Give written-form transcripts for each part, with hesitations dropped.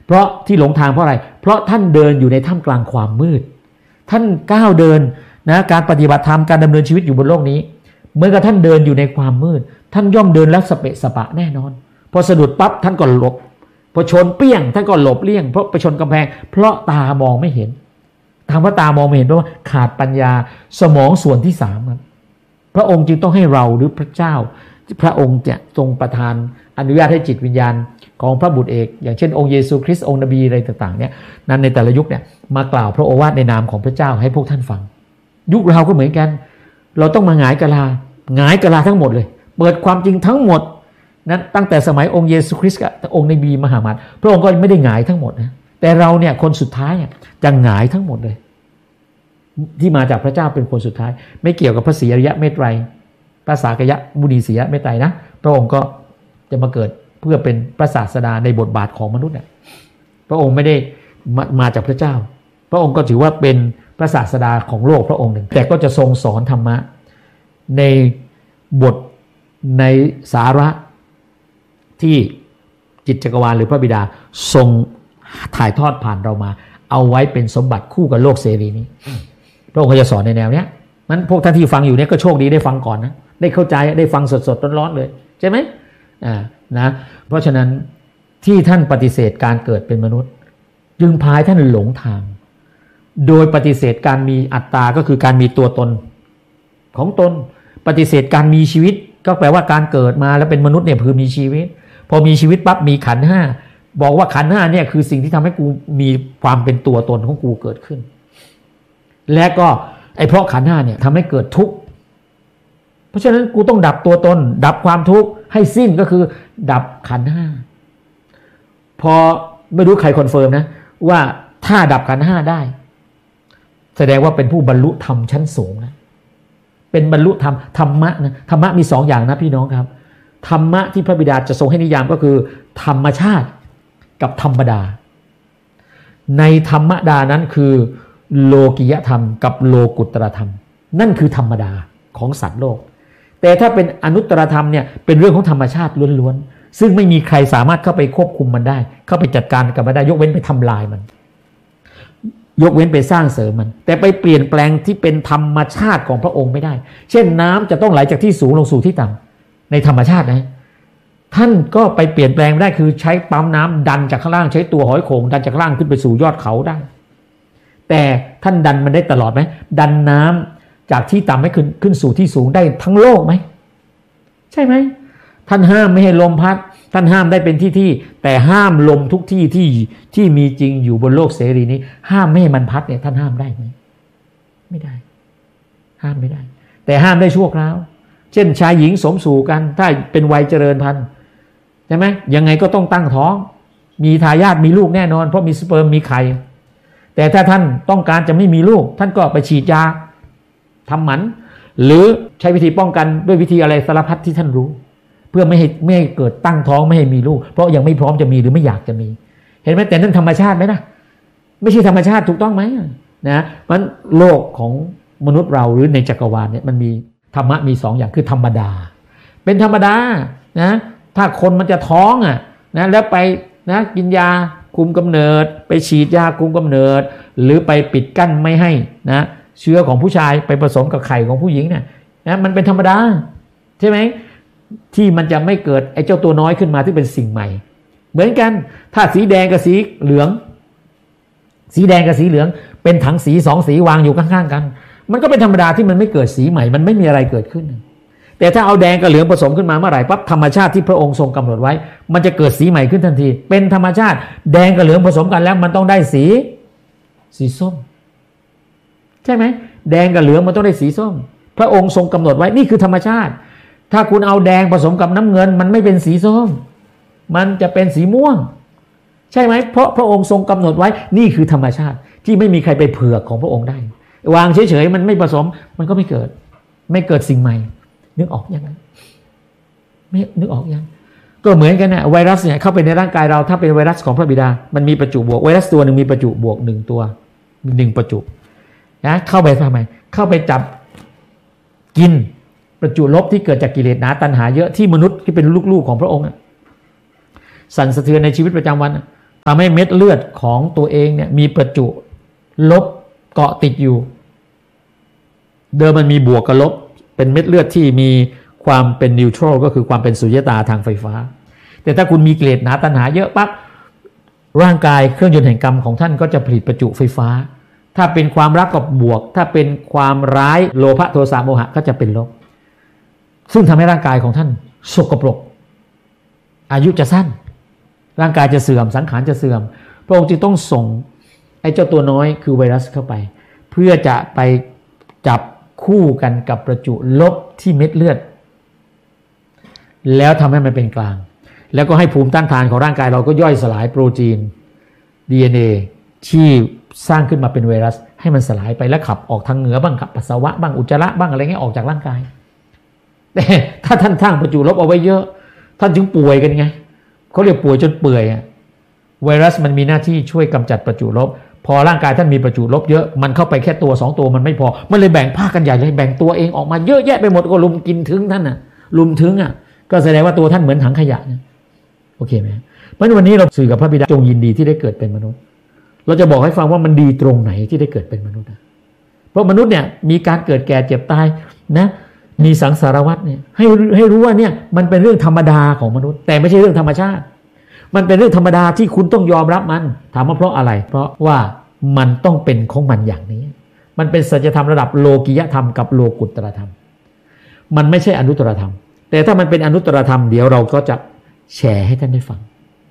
เพราะที่หลงทางเพราะอะไรเพราะท่านเดินอยู่ในท่ามกลางความมืดท่านก้าวเดินนะการปฏิบัติธรรมการดำเนินชีวิตอยู่บนโลกนี้เมื่อท่านเดินอยู่ในความมืดท่านย่อมเดินแล้วสเปะสปะแน่นอนพอสะดุดปั๊บท่านก็หลบพอชนเปี้ยงท่านก็หลบเลี่ยงเพราะไปชนกำแพงเพราะตามองไม่เห็นถามว่าตามองไม่เห็นเพราะว่าขาดปัญญาสมองส่วนที่3ครับพระองค์จึงต้องให้เราหรือพระเจ้าพระองค์จะทรงประทานอนุญาตให้จิตวิญญาณของพระบุตรเอกอย่างเช่นองค์เยซูคริสต์องค์นบีอะไรต่างๆเนี่ยนั้นในแต่ละยุคเนี่ยมากล่าวพระโอวาทในนามของพระเจ้าให้พวกท่านฟังยุคเราก็เหมือนกันเราต้องมาหงายกะลทั้งหมดเลยเปิดความจริงทั้งหมดนั้นตั้งแต่สมัยองค์เยซูคริสต์กับองค์นบีมหามัดพระองค์ก็ไม่ได้หงายทั้งหมดนะแต่เราเนี่ยคนสุดท้ายจะหงายทั้งหมดเลยที่มาจากพระเจ้าเป็นคนสุดท้ายไม่เกี่ยวกับพระศรีอริยะเมตไตรพระสากยะมุนีศรีเมตไตรนะพระองค์ก็จะมาเกิดเพื่อเป็นพระศาสดาในบทบาทของมนุษย์เนี่ยพระองค์ไม่ได้มาจากพระเจ้าพระองค์ก็ถือว่าเป็นพระศาสดาของโลกพระองค์หนึ่งแต่ก็จะทรงสอนธรรมะในบทในสาระที่จิตจักรวาลหรือพระบิดาทรงถ่ายทอดผ่านเรามาเอาไว้เป็นสมบัติคู่กับโลกเสรีนี้พระองค์จะสอนในแนวเนี้ยมันพวกท่านที่ฟังอยู่เนี่ยก็โชคดีได้ฟังก่อนนะได้เข้าใจได้ฟังสดๆร้อนๆเลยใช่ไหมนะเพราะฉะนั้นที่ท่านปฏิเสธการเกิดเป็นมนุษย์จึงพาท่านหลงทางโดยปฏิเสธการมีอัตตาก็คือการมีตัวตนของตนปฏิเสธการมีชีวิตก็แปลว่าการเกิดมาแล้วเป็นมนุษย์เนี่ยคือมีชีวิตพอมีชีวิตปั๊บมีขันธ์ห้าบอกว่าขันธ์ห้าเนี่ยคือสิ่งที่ทำให้กูมีความเป็นตัวตนของกูเกิดขึ้นและก็เพราะขันธ์ห้าเนี่ยทำให้เกิดทุกข์เพราะฉะนั้นกูต้องดับตัวตนดับความทุกข์ให้สิ้นก็คือดับขันธ์ห้าพอไม่รู้ใครคอนเฟิร์มนะว่าถ้าดับขันธ์ห้าได้แสดงว่าเป็นผู้บรรลุธรรมชั้นสูงนะเป็นบรรลุธรรมธรรมะนะธรรมะมี2อย่างนะพี่น้องครับธรรมะที่พระบิดาจะทรงให้นิยามก็คือธรรมชาติกับธรรมดาในธรรมดานั้นคือโลกิยธรรมกับโลกุตตรธรรมนั่นคือธรรมดาของสัตว์โลกแต่ถ้าเป็นอนุตตรธรรมเนี่ยเป็นเรื่องของธรรมชาติล้วนๆซึ่งไม่มีใครสามารถเข้าไปควบคุมมันได้เข้าไปจัดการกับมันได้ยกเว้นไปทำลายมันยกเว้นไปสร้างเสริมมันแต่ไปเปลี่ยนแปลงที่เป็นธรรมชาติของพระองค์ไม่ได้เช่นน้ำจะต้องไหลจากที่สูงลงสู่ที่ต่ำในธรรมชาตินะท่านก็ไปเปลี่ยนแปลงไม่ได้คือใช้ปั๊มน้ำดันจากข้างล่างใช้ตัวหอยโข่งดันจากข้างล่างขึ้นไปสู่ยอดเขาได้แต่ท่านดันมันได้ตลอดไหมดันน้ำจากที่ต่ำให้ขึ้นสู่ที่สูงได้ทั้งโลกไหมใช่ไหมท่านห้ามไม่ให้ลมพัดท่านห้ามได้เป็นที่แต่ห้ามลมทุกที่ที่มีจริงอยู่บนโลกเสรีนี้ห้ามไม่ให้มันพัดเนี่ยท่านห้ามได้ไหมไม่ได้ห้ามไม่ได้แต่ห้ามได้ชั่วคราวเช่นชายหญิงสมสู่กันถ้าเป็นวัยเจริญพันธุ์ใช่ไหมยังไงก็ต้องตั้งท้องมีทายาทมีลูกแน่นอนเพราะมีสเปิร์มมีไข่แต่ถ้าท่านต้องการจะไม่มีลูกท่านก็ไปฉีดยาทำหมันหรือใช้วิธีป้องกันด้วยวิธีอะไรสารพัดที่ท่านรู้เพื่อไม่ให้เกิดตั้งท้องไม่ให้มีลูกเพราะยังไม่พร้อมจะมีหรือไม่อยากจะมีเห็นไหมแต่นั่นธรรมชาติไหมนะไม่ใช่ธรรมชาติถูกต้องไหมนะมันโลกของมนุษย์เราหรือในจักรวาลเนี่ยมันมีธรรมะมี2อย่างคือธรรมดาเป็นธรรมดานะถ้าคนมันจะท้องนะแล้วไปนะกินยาคุมกำเนิดไปฉีดยาคุมกำเนิดหรือไปปิดกั้นไม่ให้นะเชื้อของผู้ชายไปผสมกับไข่ของผู้หญิงเนี่ยนะมันเป็นธรรมดาใช่ไหมที่มันจะไม่เกิดไอ้เจ้าตัวน้อยขึ้นมาที่เป็นสิ่งใหม่เหมือนกันถ้าสีแดงกับสีเหลืองสีแดงกับสีเหลืองเป็นถังสี2สีวางอยู่ข้างๆกันมันก็เป็นธรรมดาที่มันไม่เกิดสีใหม่มันไม่มีอะไรเกิดขึ้นแต่ถ้าเอาแดงกับเหลืองผสมขึ้นมาเมื่อไหร่ปั๊บธรรมชาติที่พระองค์ทรงกำหนดไว้มันจะเกิดสีใหม่ขึ้นทันทีเป็นธรรมชาติแดงกับเหลืองผสมกันแล้วมันต้องได้สีส้มใช่ไหมแดงกับเหลืองมันต้องได้สีส้มพระองค์ทรงกำหนดไว้นี่คือธรรมชาติถ้าคุณเอาแดงผสมกับน้ำเงินมันไม่เป็นสีส้มมันจะเป็นสีม่วงใช่ไหมเพราะพระองค์ทรงกำหนดไว้นี่คือธรรมชาติที่ไม่มีใครไปเผือกของพระองค์ได้วางเฉยๆมันไม่ผสมมันก็ไม่เกิดสิ่งใหม่นึกออกยังไงไม่นึกออกยังก็เหมือนกันนะไวรัสเนี่ยเข้าไปในร่างกายเราถ้าเป็นไวรัสของพระบิดามันมีประจุบวกไวรัสตัวหนึ่งมีประจุบวก1ตัว1ประจุนะเข้าไปทำไมเข้าไปจับกินประจุลบที่เกิดจากกิเลสหนาตัณหาเยอะที่มนุษย์ที่เป็นลูกๆของพระองค์สั่นสะเทือนในชีวิตประจำวันทำให้เม็ดเลือดของตัวเองเนี่ยมีประจุลบเกาะติดอยู่เดิมมันมีบวกกับลบเป็นเม็ดเลือดที่มีความเป็นนิวทรัลก็คือความเป็นสุญญตาทางไฟฟ้าแต่ถ้าคุณมีกิเลสหนาตัณหาเยอะปั๊บร่างกายเครื่องยนต์แห่งกรรมของท่านก็จะผลิตประจุไฟฟ้าถ้าเป็นความรักกับบวกถ้าเป็นความร้ายโลภะโทสะโมหะก็จะเป็นลบซึ่งทำให้ร่างกายของท่านสกปรกอายุจะสั้นร่างกายจะเสื่อมสังขารจะเสื่อมพระองค์จึงต้องส่งไอ้เจ้าตัวน้อยคือไวรัสเข้าไปเพื่อจะไปจับคู่กันกับประจุลบที่เม็ดเลือดแล้วทำให้มันเป็นกลางแล้วก็ให้ภูมิต้านทานของร่างกายเราก็ย่อยสลายโปรตีน DNA ที่สร้างขึ้นมาเป็นไวรัสให้มันสลายไปแล้วขับออกทางเหงื่อบ้างขับปัสสาวะบ้างอุจจาระบ้างอะไรเงี้ยออกจากร่างกายแต่ถ้าท่านสร้างประจุลบเอาไว้เยอะท่านจึงป่วยกันไงเขาเรียกป่วยจนเปื่อยไวรัสมันมีหน้าที่ช่วยกำจัดประจุลบพอร่างกายท่านมีประจุลบเยอะมันเข้าไปแค่ตัว2ตัวมันไม่พอมันเลยแบ่งภาคกันใหญ่เลยแบ่งตัวเองออกมาเยอะแยะไปหมดก็ลุมกินถึงท่านลุมถึงก็แสดงว่าตัวท่านเหมือนถังขยะนะโอเคไหมเพราะวันนี้เราสื่อกับพระบิดาจงยินดีที่ได้เกิดเป็นมนุษย์เราจะบอกให้ฟังว่ามันดีตรงไหนที่ได้เกิดเป็นมนุษย์เพราะมนุษย์เนี่ยมีการเกิดแก่เจ็บตายนะมีสังสารวัฏเนี่ยให้รู้ว่าเนี่ยมันเป็นเรื่องธรรมดาของมนุษย์แต่ไม่ใช่เรื่องธรรมชาติมันเป็นเรื่องธรรมดาที่คุณต้องยอมรับมันถามว่าเพราะอะไรเพราะว่ามันต้องเป็นของมันอย่างนี้มันเป็นสัจธรรมระดับโลกิยธรรมกับโลกุตตรธรรมมันไม่ใช่อนุตตรธรรมแต่ถ้ามันเป็นอนุตตรธรรมเดี๋ยวเราก็จะแชร์ให้ท่านได้ฟัง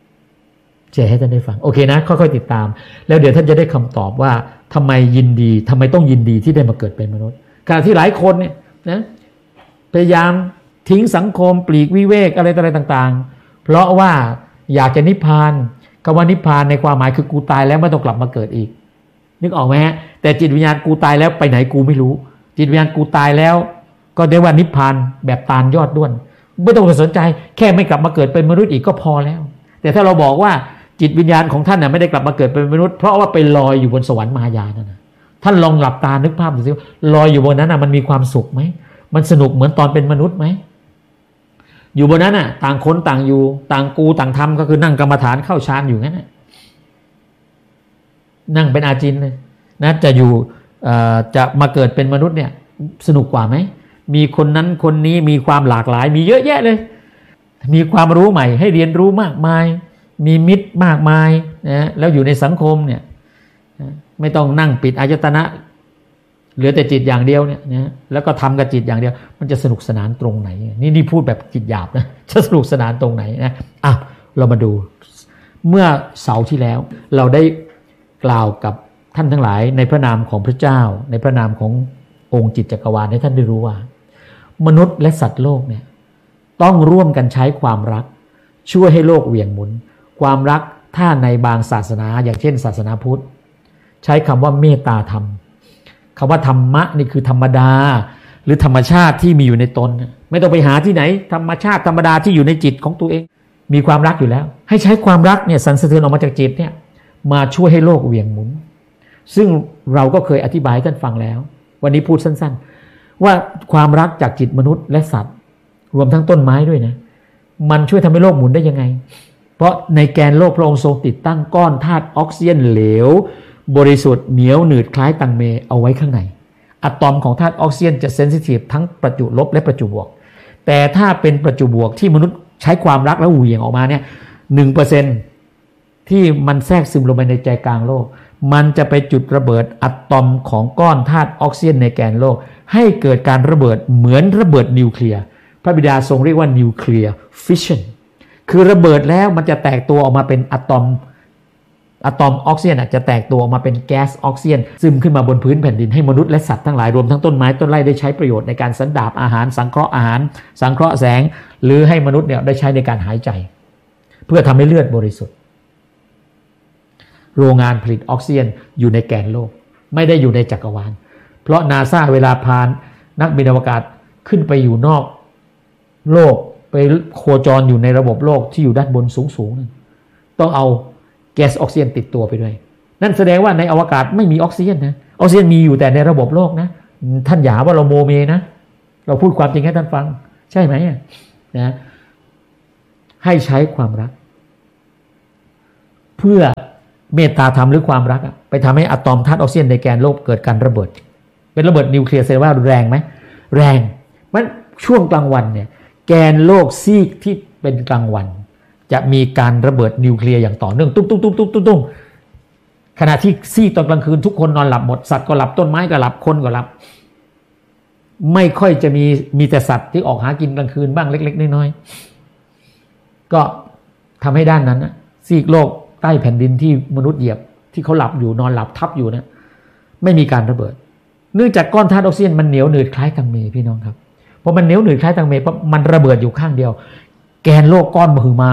โอเคนะค่อยๆติดตามแล้วเดี๋ยวท่านจะได้คำตอบว่าทำไมยินดีทำไมต้องยินดีที่ได้มาเกิดเป็นมนุษย์ขณะที่หลายคนเนี่ยนะพยายามทิ้งสังคมปลีกวิเวกอะไรต่างๆเพราะว่าอยากจะนิพพานคำว่านิพพานในความหมายคือกูตายแล้วไม่ต้องกลับมาเกิดอีกนึกออกไหมฮะแต่จิตวิญญาณกูตายแล้วไปไหนกูไม่รู้จิตวิญญาณกูตายแล้วก็ได้ว่านิพพานแบบตาลยอดด้วนไม่ต้องสนใจแค่ไม่กลับมาเกิดเป็นมนุษย์อีกก็พอแล้วแต่ถ้าเราบอกว่าจิตวิญญาณของท่านไม่ได้กลับมาเกิดเป็นมนุษย์เพราะว่าไปลอยอยู่บนสวรรค์มายานั่นนะท่านลองหลับตานึกภาพดูสิลอยอยู่บนนั้นมันมีความสุขไหมมันสนุกเหมือนตอนเป็นมนุษย์ไหมอยู่บนนั้นต่างคนต่างอยู่ต่างกูต่างทำก็คือนั่งกรรมฐานเข้าฌานอยู่งั้นนั่งเป็นอาจินเลยนะจะอยู่จะมาเกิดเป็นมนุษย์เนี่ยสนุกกว่าไหมมีคนนั้นคนนี้มีความหลากหลายมีเยอะแยะเลยมีความรู้ใหม่ให้เรียนรู้มากมายมีมิตรมากมายนะแล้วอยู่ในสังคมเนี่ยไม่ต้องนั่งปิดอายตนะเหลือแต่จิตอย่างเดียวเนี่ยนะแล้วก็ทำกับจิตอย่างเดียวมันจะสนุกสนานตรงไหนนี่พูดแบบจิตหยาบนะจะสนุกสนานตรงไหนนะเรามาดูเมื่อเสาร์ที่แล้วเราได้กล่าวกับท่านทั้งหลายในพระนามของพระเจ้าในพระนามขององค์จิตจักรวาลให้ท่านได้รู้ว่ามนุษย์และสัตว์โลกเนี่ยต้องร่วมกันใช้ความรักช่วยให้โลกเหวี่ยงหมุนความรักถ้าในบางศาสนาอย่างเช่นศาสนาพุทธใช้คำว่าเมตตาธรรมคำว่าธรรมะนี่คือธรรมดาหรือธรรมชาติที่มีอยู่ในตนไม่ต้องไปหาที่ไหนธรรมชาติธรรมดาที่อยู่ในจิตของตัวเองมีความรักอยู่แล้วให้ใช้ความรักเนี่ยสั่นสะเทือนออกมาจากจิตเนี่ยมาช่วยให้โลกเหวี่ยงหมุนซึ่งเราก็เคยอธิบายให้ท่านฟังแล้ววันนี้พูดสั้นๆว่าความรักจากจิตมนุษย์และสัตว์รวมทั้งต้นไม้ด้วยนะมันช่วยทำให้โลกหมุนได้ยังไงเพราะในแกนโลกพระองค์ทรงติดตั้งก้อนธาตุออกซิเจนเหลวบริสุทธิ์เหนียวหนืดคล้ายตังเมเอาไว้ข้างในอะตอมของธาตุออกซิเจนจะเซนซิทีฟทั้งประจุลบและประจุบวกแต่ถ้าเป็นประจุบวกที่มนุษย์ใช้ความรักแล้วเหวี่ยงออกมาเนี่ย 1% ที่มันแทรกซึมลงไปในใจกลางโลกมันจะไปจุดระเบิดอะตอมของก้อนธาตุออกซิเจนในแกนโลกให้เกิดการระเบิดเหมือนระเบิดนิวเคลียร์พระบิดาทรงเรียกว่านิวเคลียร์ฟิชชันคือระเบิดแล้วมันจะแตกตัวออกมาเป็นอะตอมออกซิเจนจะแตกตัวออกมาเป็นแก๊สออกซิเจนซึมขึ้นมาบนพื้นแผ่นดินให้มนุษย์และสัตว์ทั้งหลายรวมทั้งต้นไม้ต้นไร่ได้ใช้ประโยชน์ในการสันดาปอาหารสังเคราะห์อาหารสังเคราะห์แสงหรือให้มนุษย์เนี่ยได้ใช้ในการหายใจเพื่อทำให้เลือดบริสุทธิ์โรงงานผลิตออกซิเจนอยู่ในแกนโลกไม่ได้อยู่ในจักรวาลเพราะนาซาเวลาพานักบินอวกาศขึ้นไปอยู่นอกโลกไปโคจรอยู่ในระบบโลกที่อยู่ด้านบนสูงๆต้องเอาแก๊สออกซิเจนติดตัวไปด้วยนั่นแสดงว่าในอวกาศไม่มีออกซิเจนนะออกซิเจนมีอยู่แต่ในระบบโลกนะท่านอย่าว่าเราโมเมนะเราพูดความจริงให้ท่านฟังใช่ไหมนะให้ใช้ความรักเพื่อเมตตาธรรมหรือความรักไปทำให้อะตอมธาตุออกซิเจนในแกนโลกเกิดการระเบิดเป็นระเบิดนิวเคลียร์เซลล์ว่าแรงไหมแรงมันช่วงกลางวันเนี่ยแกนโลกซีกที่เป็นกลางวันจะมีการระเบิดนิวเคลียร์อย่างต่อเนื่องตุ้มขณะที่ซีกตอนกลางคืนทุกคนนอนหลับหมดสัตว์ก็หลับต้นไม้ก็หลับคนก็หลับไม่ค่อยจะมีแต่สัตว์ที่ออกหากินกลางคืนบ้างเล็กๆน้อยๆก็ทำให้ด้านนั้นซีกโลกใต้แผ่นดินที่มนุษย์เหยียบที่เขาหลับอยู่นอนหลับทับอยู่นะไม่มีการระเบิดเนื่องจากก้อนธาตุออกซิเจนมันเหนียวหนืดคล้ายตังเมพี่น้องครับพอมันเหนียวหนืดคล้ายตังเมเพราะมันระเบิดอยู่ข้างเดียวแกนโลกก้อนมหึมา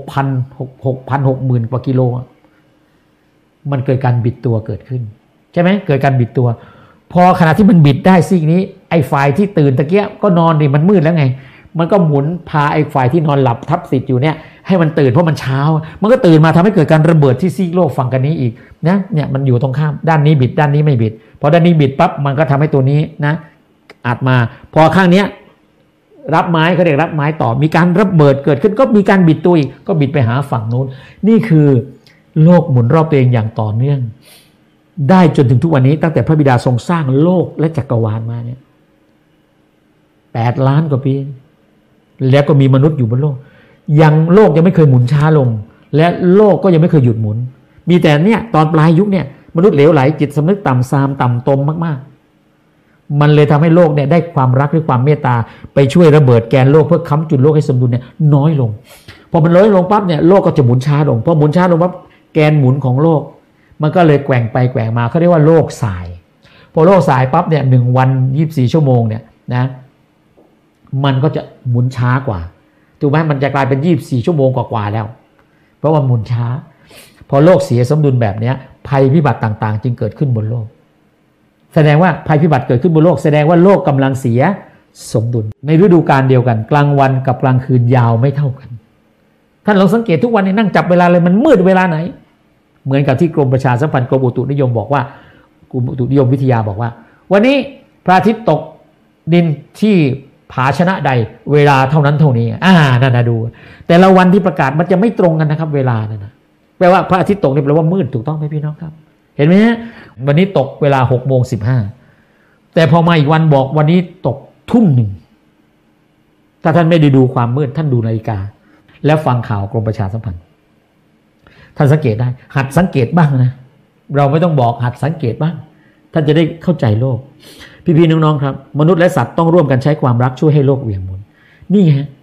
60,000 กว่ากิโลมันเกิดการบิดตัวเกิดขึ้นใช่ไหมเกิดการบิดตัวพอขณะที่มันบิดได้ซีกนี้ไอ้ฝ่ายที่ตื่นตะเกียก็นอนดิมันมืดแล้วไงมันก็หมุนพาไอ้ฝ่ายที่นอนหลับทับสิทธิ์อยู่เนี่ยให้มันตื่นเพราะมันเช้ามันก็ตื่นมาทำให้เกิดการระเบิดที่ซีกโลกฝั่งกันนี้อีกนะเนี่ยมันอยู่ตรงข้ามด้านนี้บิดด้านนี้ไม่บิดพอด้านนี้บิดปั๊บมันก็ทำให้ตัวนี้นะอัดมาพอข้างเนี้ยรับไม้เขาเรียกรับไม้ต่อมีการระเบิดเกิดขึ้นก็มีการบิดตัวอีกก็บิดไปหาฝั่งนู้นนี่คือโลกหมุนรอบตัวเองอย่างต่อเนื่องได้จนถึงทุกวันนี้ตั้งแต่พระบิดาทรงสร้างโลกและจักรวาลมาเนี่ย8 ล้านกว่าปีแล้วก็มีมนุษย์อยู่บนโลกยังโลกยังไม่เคยหมุนช้าลงและโลกก็ยังไม่เคยหยุดหมุนมีแต่เนี่ยตอนปลายยุคเนี่ยมนุษย์เหลวไหลจิตสำนึกต่ำทรามต่ำตมมากๆมันเลยทำให้โลกเนี่ยได้ความรักหรือความเมตตาไปช่วยระเบิดแกนโลกเพื่อค้ำจุนโลกให้สมดุลเนี่ยน้อยลงพอมันน้อยลงปั๊บเนี่ยโลกก็จะหมุนช้าลงพอหมุนช้าลงปั๊บแกนหมุนของโลกมันก็เลยแกว่งไปแกว่งมาเขาเรียกว่าโลกสายพอโลกสายปั๊บเนี่ย1 วัน24 ชั่วโมงเนี่ยนะมันก็จะหมุนช้ากว่าถูกไหมมันจะกลายเป็น24 ชั่วโมงกว่าๆแล้วเพราะว่าหมุนช้าพอโลกเสียสมดุลแบบนี้ภัยพิบัติต่างๆจึงเกิดขึ้นบนโลกแสดงว่าภัยพิบัติเกิดขึ้นบนโลกแสดงว่าโลกกำลังเสียสมดุลในฤดูกาลเดียวกันกลางวันกับกลางคืนยาวไม่เท่ากันท่านลองสังเกตทุกวันนี้นั่งจับเวลาเลยมันมืดเวลาไหนเหมือนกับที่กรมประชาสัมพันธ์กรมอุตุนิยมบอกว่ากรมอุตุนิยมวิทยาบอกว่าวันนี้พระอาทิตย์ตกดินที่ผาชนะใดเวลาเท่านั้นเท่านี้นั่นนะดูแต่ละวันที่ประกาศมันจะไม่ตรงกันนะครับเวลานั่นนะแปลว่าพระอาทิตย์ตกนี่แปลว่ามืดถูกต้องไหมพี่น้องครับเห็นไหมฮะวันนี้ตกเวลา6:15แต่พอมาอีกวันบอกวันนี้ตก 1:00ถ้าท่านไม่ได้ดูความมืดท่านดูนาฬิกาแล้วฟังข่าวกรมประชาสัมพันธ์ท่านสังเกตได้หัดสังเกตบ้างนะเราไม่ต้องบอกหัดสังเกตบ้างท่านจะได้เข้าใจโลกพี่ๆน้องๆครับมนุษย์และสัตว์ต้องร่วมกันใช้ความรักช่วยให้โลกเหวี่ยงหมุนนี่ฮะ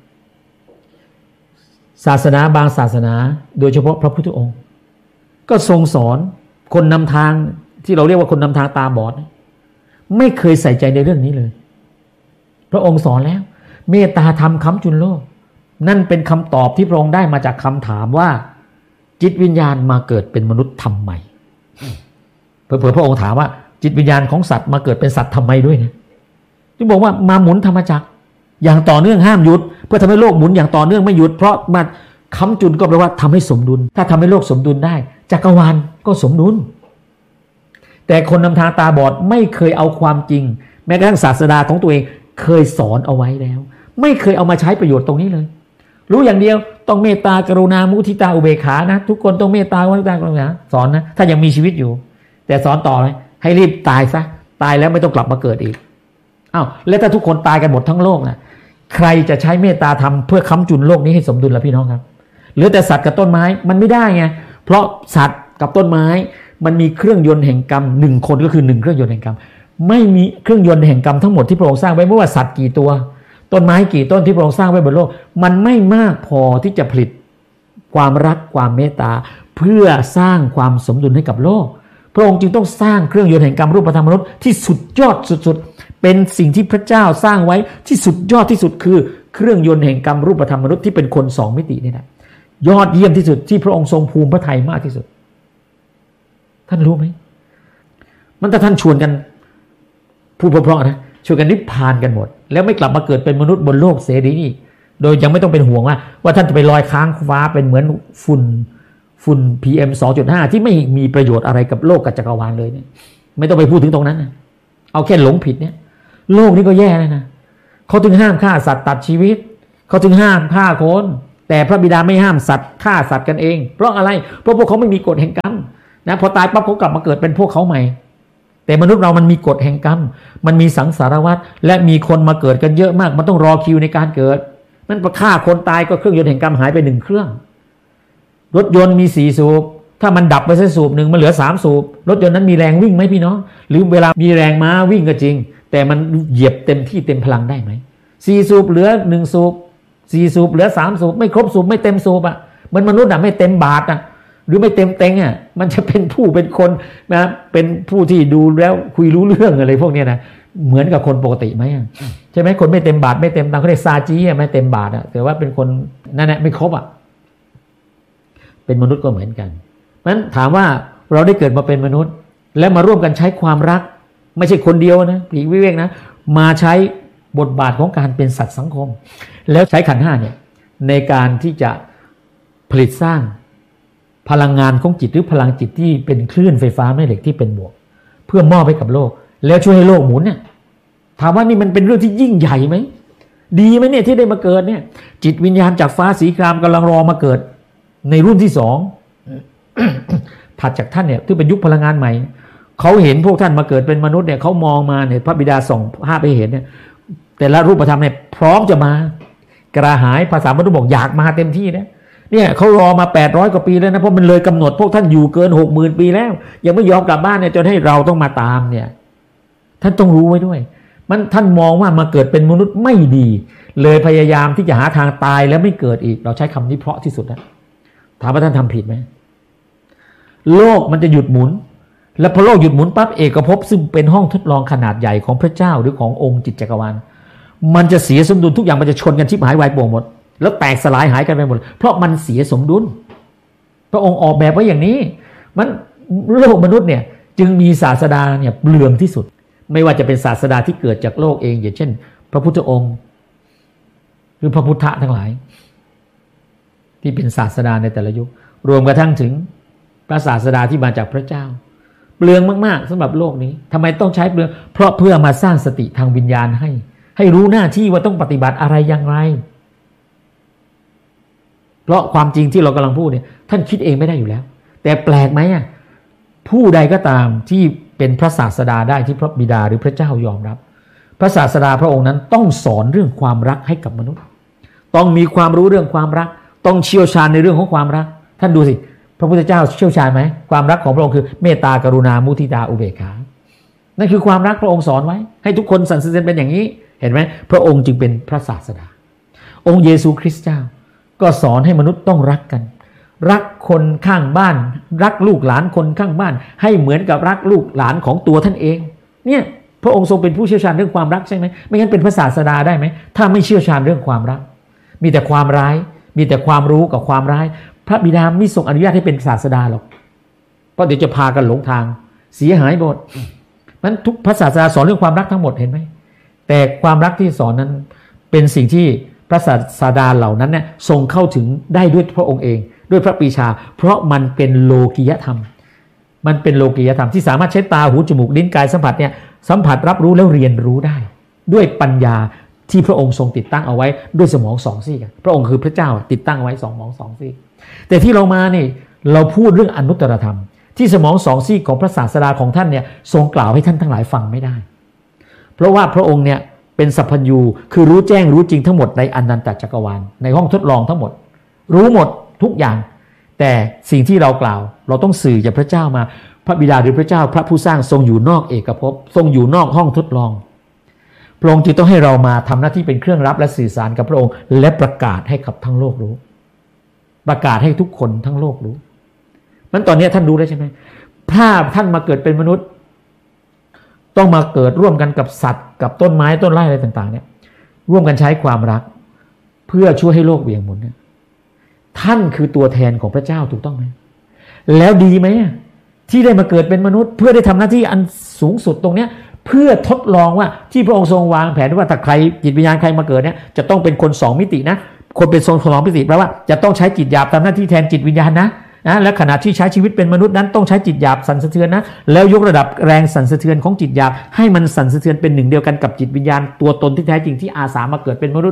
ศาสนาบางศาสนาโดยเฉพาะพระพุทธองค์ก็ทรงสอนคนนำทางที่เราเรียกว่าคนนำทางตาบอดไม่เคยใส่ใจในเรื่องนี้เลยพระองค์สอนแล้วเมตตาธรรมค้ำจุนโลกนั่นเป็นคำตอบที่พระองค์ได้มาจากคำถามว่าจิตวิญญาณมาเกิดเป็นมนุษย์ทำไมเผื่อพระองค์ถามว่าจิตวิญญาณของสัตว์มาเกิดเป็นสัตว์ทำไมด้วยนะที่บอกว่ามาหมุนธรรมจักรอย่างต่อเนื่องห้ามหยุดเพื่อทำให้โลกหมุนอย่างต่อเนื่องไม่หยุดเพราะมาค้ำจุนก็แปลว่าทำให้สมดุลถ้าทำให้โลกสมดุลได้จักรวาลก็สมดุลแต่คนนำทางตาบอดไม่เคยเอาความจริงแม้กระทั่งศาสดาของตัวเองเคยสอนเอาไว้แล้วไม่เคยเอามาใช้ประโยชน์ตรงนี้เลยรู้อย่างเดียวต้องเมตตากรุณามุทิตาอุเบกขานะทุกคนต้องเมตตามุทิตากรุณาสอนนะถ้ายังมีชีวิตอยู่แต่สอนต่อเลยให้รีบตายซะตายแล้วไม่ต้องกลับมาเกิดอีกแล้วถ้าทุกคนตายกันหมดทั้งโลกนะใครจะใช้เมตตาทำเพื่อค้ำจุนโลกนี้ให้สมดุลล่ะพี่น้องครับเหลือแต่สัตว์กับต้นไม้มันไม่ได้ไงเพราะสัตว์กับต้นไม้มันมีเครื่องยนต์แห่งกรรม1 คนก็คือ1 เครื่องยนต์แห่งกรรมไม่มีเครื่องยนต์แห่งกรรมทั้งหมดที่พระองค์สร้างไว้ไม่ว่าสัตว์กี่ตัวต้นไม้กี่ต้นที่พระองค์สร้างไว้บนโลกมันไม่มากพอที่จะผลิตความรักความเมตตาเพื่อสร้างความสมดุลให้กับโลกพระองค์จึงต้องสร้างเครื่องยนต์แห่งกรรมรูปธรรมมนุษย์ที่สุดยอดสุดๆเป็นสิ่งที่พระเจ้าสร้างไว้ที่สุดยอดที่สุดคือเครื่องยนต์แห่งกรรมรูปธรรมมนุษย์ที่เป็นคน2 มิตินี่แหละยอดเยี่ยมที่สุดที่พระองค์ทรงภูมิพระทัยมากที่สุดท่านรู้ไหมมันถ้าท่านชวนกันพูดเพราะๆนะชวนกันนิพพานกันหมดแล้วไม่กลับมาเกิดเป็นมนุษย์บนโลกเสรีนี่โดยยังไม่ต้องเป็นห่วงว่าท่านจะไปลอยค้างฟ้าเป็นเหมือนฝุ่น PM 2.5 ที่ไม่มีประโยชน์อะไรกับโลกกับจักรวาลเลยเนี่ยไม่ต้องไปพูดถึงตรงนั้นนะเอาแค่หลงผิดเนี่ยโลกนี้ก็แย่แล้วนะเขาถึงห้ามฆ่าสัตว์ตัดชีวิตเขาถึงห้ามฆ่าคนแแต่พระบิดาไม่ห้ามสัตว์ฆ่าสัตว์กันเองเพราะอะไรเพราะพวกเขาไม่มีกฎแห่งกรรมนะพอตายปั๊บเขากลับมาเกิดเป็นพวกเขาใหม่แต่มนุษย์เรามันมีกฎแห่งกรรมมันมีสังสารวัฏและมีคนมาเกิดกันเยอะมากมันต้องรอคิวในการเกิดมันพอฆ่าคนตายก็เครื่องยนต์แห่งกรรมหายไป1เครื่องรถยนต์มี4สูบถ้ามันดับไปสักสูบหนึ่งมันเหลือ3สูบรถยนต์นั้นมีแรงวิ่งไหมพี่น้องหรือเวลามีแรงม้าวิ่งก็จริงแต่มันเหยียบเต็มที่เต็มพลังได้ไหม4สูบเหลือ1สูบ4สูบเหลือ3สูบไม่ครบสูบไม่เต็มสูบอ่ะเหมือนมนุษย์อ่ะไม่เต็มบาทอ่ะหรือไม่เต็มเต็งอ่ะมันจะเป็นผู้เป็นคนนะเป็นผู้ที่ดูแล้วคุยรู้เรื่องอะไรพวกเนี้ยนะเหมือนกับคนปกติไหมใช่ไหมคนไม่เต็มบาทไม่เต็มตังเขาเรียกซาจีอ่ะไม่เต็มบาทอ่ะแต่ว่าเป็นคนนั่นแหละไม่ครบอ่ะเป็นมนุษย์ก็เหมือนกันเพราะฉะนั้นถามว่าเราได้เกิดมาเป็นมนุษย์และมาร่วมกันใช้ความรักไม่ใช่คนเดียวนะปลีกวิเวกนะมาใช้บทบาทของการเป็นสัตว์สังคมแล้วใช้ขันธ์5เนี่ยในการที่จะผลิตสร้างพลังงานของจิตหรือพลังจิตที่เป็นคลื่นไฟฟ้าแม่เหล็กที่เป็นบวกเพื่อมอบให้กับโลกแล้วช่วยให้โลกหมุนเนี่ยถามว่านี่มันเป็นเรื่องที่ยิ่งใหญ่ไหมดีไหมเนี่ยที่ได้มาเกิดเนี่ยจิตวิญญาณจากฟ้าสีครามกำลังรอมาเกิดในรุ่นที่2 ถัดจากท่านเนี่ยที่เป็นยุคพลังงานใหม่เขาเห็นพวกท่านมาเกิดเป็นมนุษย์เนี่ยเขามองมาเนี่ยพระบิดาส่งภาพไปเห็นเนี่ยแต่ละรูปธรรมเนี่ยพร้อมจะมากระหายภาษามนุษย์บอกอยากมาเต็มที่นะเนี่ยเขารอมา800กว่าปีแล้วนะเพราะมันเลยกำหนดพวกท่านอยู่เกิน 60,000 ปีแล้วยังไม่ยอมกลับบ้านเนี่ยจนให้เราต้องมาตามเนี่ยท่านต้องรู้ไว้ด้วยมันท่านมองว่ามาเกิดเป็นมนุษย์ไม่ดีเลยพยายามที่จะหาทางตายแล้วไม่เกิดอีกเราใช้คำนี้เพราะที่สุดนะถามว่าท่านทำผิดไหมโลกมันจะหยุดหมุนและพอโลกหยุดหมุนปั๊บเอกภพซึ่งเป็นห้องทดลองขนาดใหญ่ของพระเจ้าหรือขององค์จิตจักรวาลมันจะเสียสมดุลทุกอย่างมันจะชนกันชิบหายวายป่วงหมดแล้วแตกสลายหายกันไปหมดเพราะมันเสียสมดุลพระองค์ออกแบบไว้อย่างนี้มันโลกมนุษย์เนี่ยจึงมีศาสดาเนี่ยเปลืองที่สุดไม่ว่าจะเป็นศาสดาที่เกิดจากโลกเองอย่างเช่นพระพุทธองค์หรือพระพุทธทั้งหลายที่เป็นศาสดาในแต่ละยุครวมกระทั่งถึงพระศาสดาที่มาจากพระเจ้าเปลืองมากๆสำหรับโลกนี้ทำไมต้องใช้เปลืองเพราะเพื่อมาสร้างสติทางวิญญาณให้รู้หน้าที่ว่าต้องปฏิบัติอะไรอย่างไรเพราะความจริงที่เรากำลังพูดเนี่ยท่านคิดเองไม่ได้อยู่แล้วแต่แปลกไหมผู้ใดก็ตามที่เป็นพระศาสดาได้ที่พระบิดาหรือพระเจ้ายอมรับพระศาสดาพระองค์นั้นต้องสอนเรื่องความรักให้กับมนุษย์ต้องมีความรู้เรื่องความรักต้องเชี่ยวชาญในเรื่องของความรักท่านดูสิพระพุทธเจ้าเชี่ยวชาญไหมความรักของพระองค์คือเมตตากรุณามุทิตาอุเบกขานั่นคือความรักพระองค์สอนไว้ให้ทุกคนสรรเสริญเป็นอย่างนี้เห็นไหมพระองค์จึงเป็นพระศาสดาองค์เยซูคริสต์เจ้าก็สอนให้มนุษย์ต้องรักกันรักคนข้างบ้านรักลูกหลานคนข้างบ้านให้เหมือนกับรักลูกหลานของตัวท่านเองเนี่ยพระองค์ทรงเป็นผู้เชี่ยวชาญเรื่องความรักใช่ไหมไม่งั้นเป็นพระศาสดาได้ไหมถ้าไม่เชี่ยวชาญเรื่องความรักมีแต่ความร้ายมีแต่ความรู้กับความร้ายพระบิดาไม่ทรงอนุญาตให้เป็นศาสดาหรอกเพราะเดี๋ยวจะพากันหลงทางเสียหายหมดนั้นทุกพระศาสดาสอนเรื่องความรักทั้งหมดเห็นไหมแต่ความรักที่สอนนั้นเป็นสิ่งที่พระศาสดาเหล่านั้นเนี่ยทรงเข้าถึงได้ด้วยพระองค์เองด้วยพระปรีชาเพราะมันเป็นโลกียธรรมมันเป็นโลกียธรรมที่สามารถใช้ตาหูจมูกลิ้นกายสัมผัสเนี่ยสัมผัสรับรู้แล้วเรียนรู้ได้ด้วยปัญญาที่พระองค์ทรงติดตั้งเอาไว้ด้วยสมอง2 ซี่พระองค์คือพระเจ้าติดตั้งไว้สมอง2 ซี่แต่ที่เรามาเนี่ยเราพูดเรื่องอนุตตรธรรมที่สมอง2 ซี่ของพระศาสดาของท่านเนี่ยทรงกล่าวให้ท่านทั้งหลายฟังไม่ได้เพราะว่าพระองค์เนี่ยเป็นสัพพัญญูคือรู้แจ้งรู้จริงทั้งหมดในอนันตจักรวาลในห้องทดลองทั้งหมดรู้หมดทุกอย่างแต่สิ่งที่เรากล่าวเราต้องสื่อจากพระเจ้ามาพระบิดาหรือพระเจ้าพระผู้สร้างทรงอยู่นอกเอกภพทรงอยู่นอกห้องทดลองพระองค์จึงต้องให้เรามาทำหน้าที่เป็นเครื่องรับและสื่อสารกับพระองค์และประกาศให้กับทั้งโลกรู้ประกาศให้ทุกคนทั้งโลกรู้นั้นตอนนี้ท่านรู้แล้วใช่ไหมถ้าท่านมาเกิดเป็นมนุษย์ต้องมาเกิดร่วมกันกับสัตว์กับต้นไม้ต้นไร่อะไรต่างๆเนี่ยร่วมกันใช้ความรักเพื่อช่วยให้โลกเวียงหมุนเนี่ยท่านคือตัวแทนของพระเจ้าถูกต้องไหมแล้วดีไหมที่ได้มาเกิดเป็นมนุษย์เพื่อได้ทำหน้าที่อันสูงสุดตรงเนี้ยเพื่อทดลองว่าที่พระองค์ทรงวางแผนว่าถ้าใครจิตวิญญาณใครมาเกิดเนี่ยจะต้องเป็นคน2 มิตินะคนเป็น2 มิติแปลว่าจะต้องใช้จิตหยาบทำหน้าที่แทนจิตวิญญาณนะและขณะที่ใช้ชีวิตเป็นมนุษย์นั้นต้องใช้จิตหยาบสั่นสะเทือนนะแล้วยกระดับแรงสั่นสะเทือนของจิตหยาบให้มันสั่นสะเทือนเป็นหนึ่งเดียวกันกับจิตวิญญาณตัวตนที่แท้จริงที่อาสามาเกิดเป็นมนุษย์ได้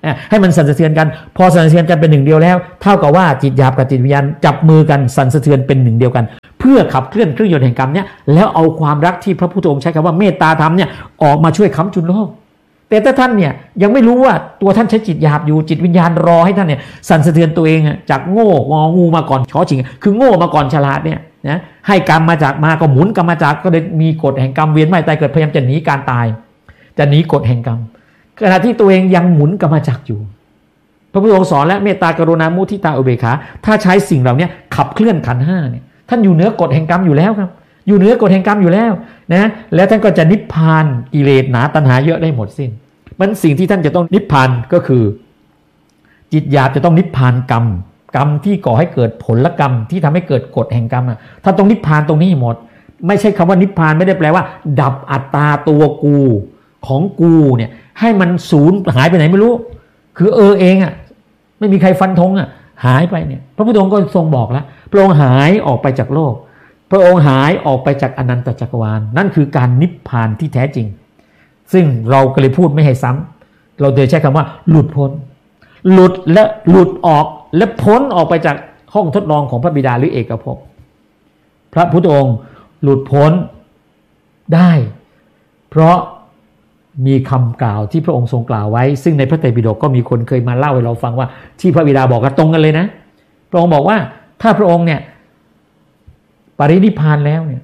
ให้มันสั่นสะเทือนกันพอสั่นสะเทือนกันเป็นหนึ่งเดียวแล้วเท่ากับว่าจิตหยาบกับจิตวิญญาณจับมือกันสั่นสะเทือนเป็นหนึ่งเดียวกันเพื่อขับเคลื่อนเครื่องยนต์แห่งกรรมเนี่ยแล้วเอาความรักที่พระพุทธองค์ใช้คำว่าเมตตาธรรมเนี่ยออกมาช่วยค้ำจุนโลกแต่ถ้าท่านเนี่ยยังไม่รู้ว่าตัวท่านใช้จิตหยาบอยู่จิตวิญญาณรอให้ท่านเนี่ยสั่นสะเทือนตัวเองจากโง่งองูมาก่อนช้อชิงคือโง่มาก่อนฉลาดเนี่ยนะให้กรรมมาจากมาก็หมุนกรรมมาจากก็เลยมีกฎแห่งกรรมเวียนว่ายตายเกิดพยายามจะหนีการตายจะหนีกฎแห่งกรรมขณะที่ตัวเองยังหมุนกรรมจักรอยู่พระพุทธองค์สอนและเมตตากรุณามุทิตาอุเบกขาถ้าใช้สิ่งเหล่านี้ขับเคลื่อนขันธ์ห้าเนี่ยท่านอยู่เหนือกฎแห่งกรรมอยู่แล้วครับอยู่เหนือกฎแห่งกรรมอยู่แล้วนะแล้วท่านก็จะนิพพานกิเลสหนาตัณหาเยอะได้หมดสิ้นมันสิ่งที่ท่านจะต้องนิพพานก็คือจิตหยาบจะต้องนิพพานกรรมที่ก่อให้เกิดผลกรรมที่ทำให้เกิดกฎแห่งกรรมท่านต้องนิพพานตรงนี้หมดไม่ใช่คำว่านิพพานไม่ได้แปลว่าดับอัตตาตัวกูของกูเนี่ยให้มันสูญหายไปไหนไม่รู้คือเองไม่มีใครฟันธงหายไปเนี่ยพระพุทธองค์ก็ทรงบอกแล้วพระองค์หายออกไปจากโลกพระองค์หายออกไปจากอนันตจักรวาลนั่นคือการนิพพานที่แท้จริงซึ่งเราก็เลยพูดไม่ให้ซ้ำเราโดยใช้คำว่าหลุดพ้นหลุดออกและพ้นออกไปจากห้องทดลองของพระบิดาหรือเอกภพพระพุทธองค์หลุดพ้นได้เพราะมีคำกล่าวที่พระองค์ทรงกล่าวไว้ซึ่งในพระไตรปิฎกก็มีคนเคยมาเล่าให้เราฟังว่าที่พระบิดาบอกกันตรงกันเลยนะพระองค์บอกว่าถ้าพระองค์เนี่ยปรินิพพานแล้วเนี่ย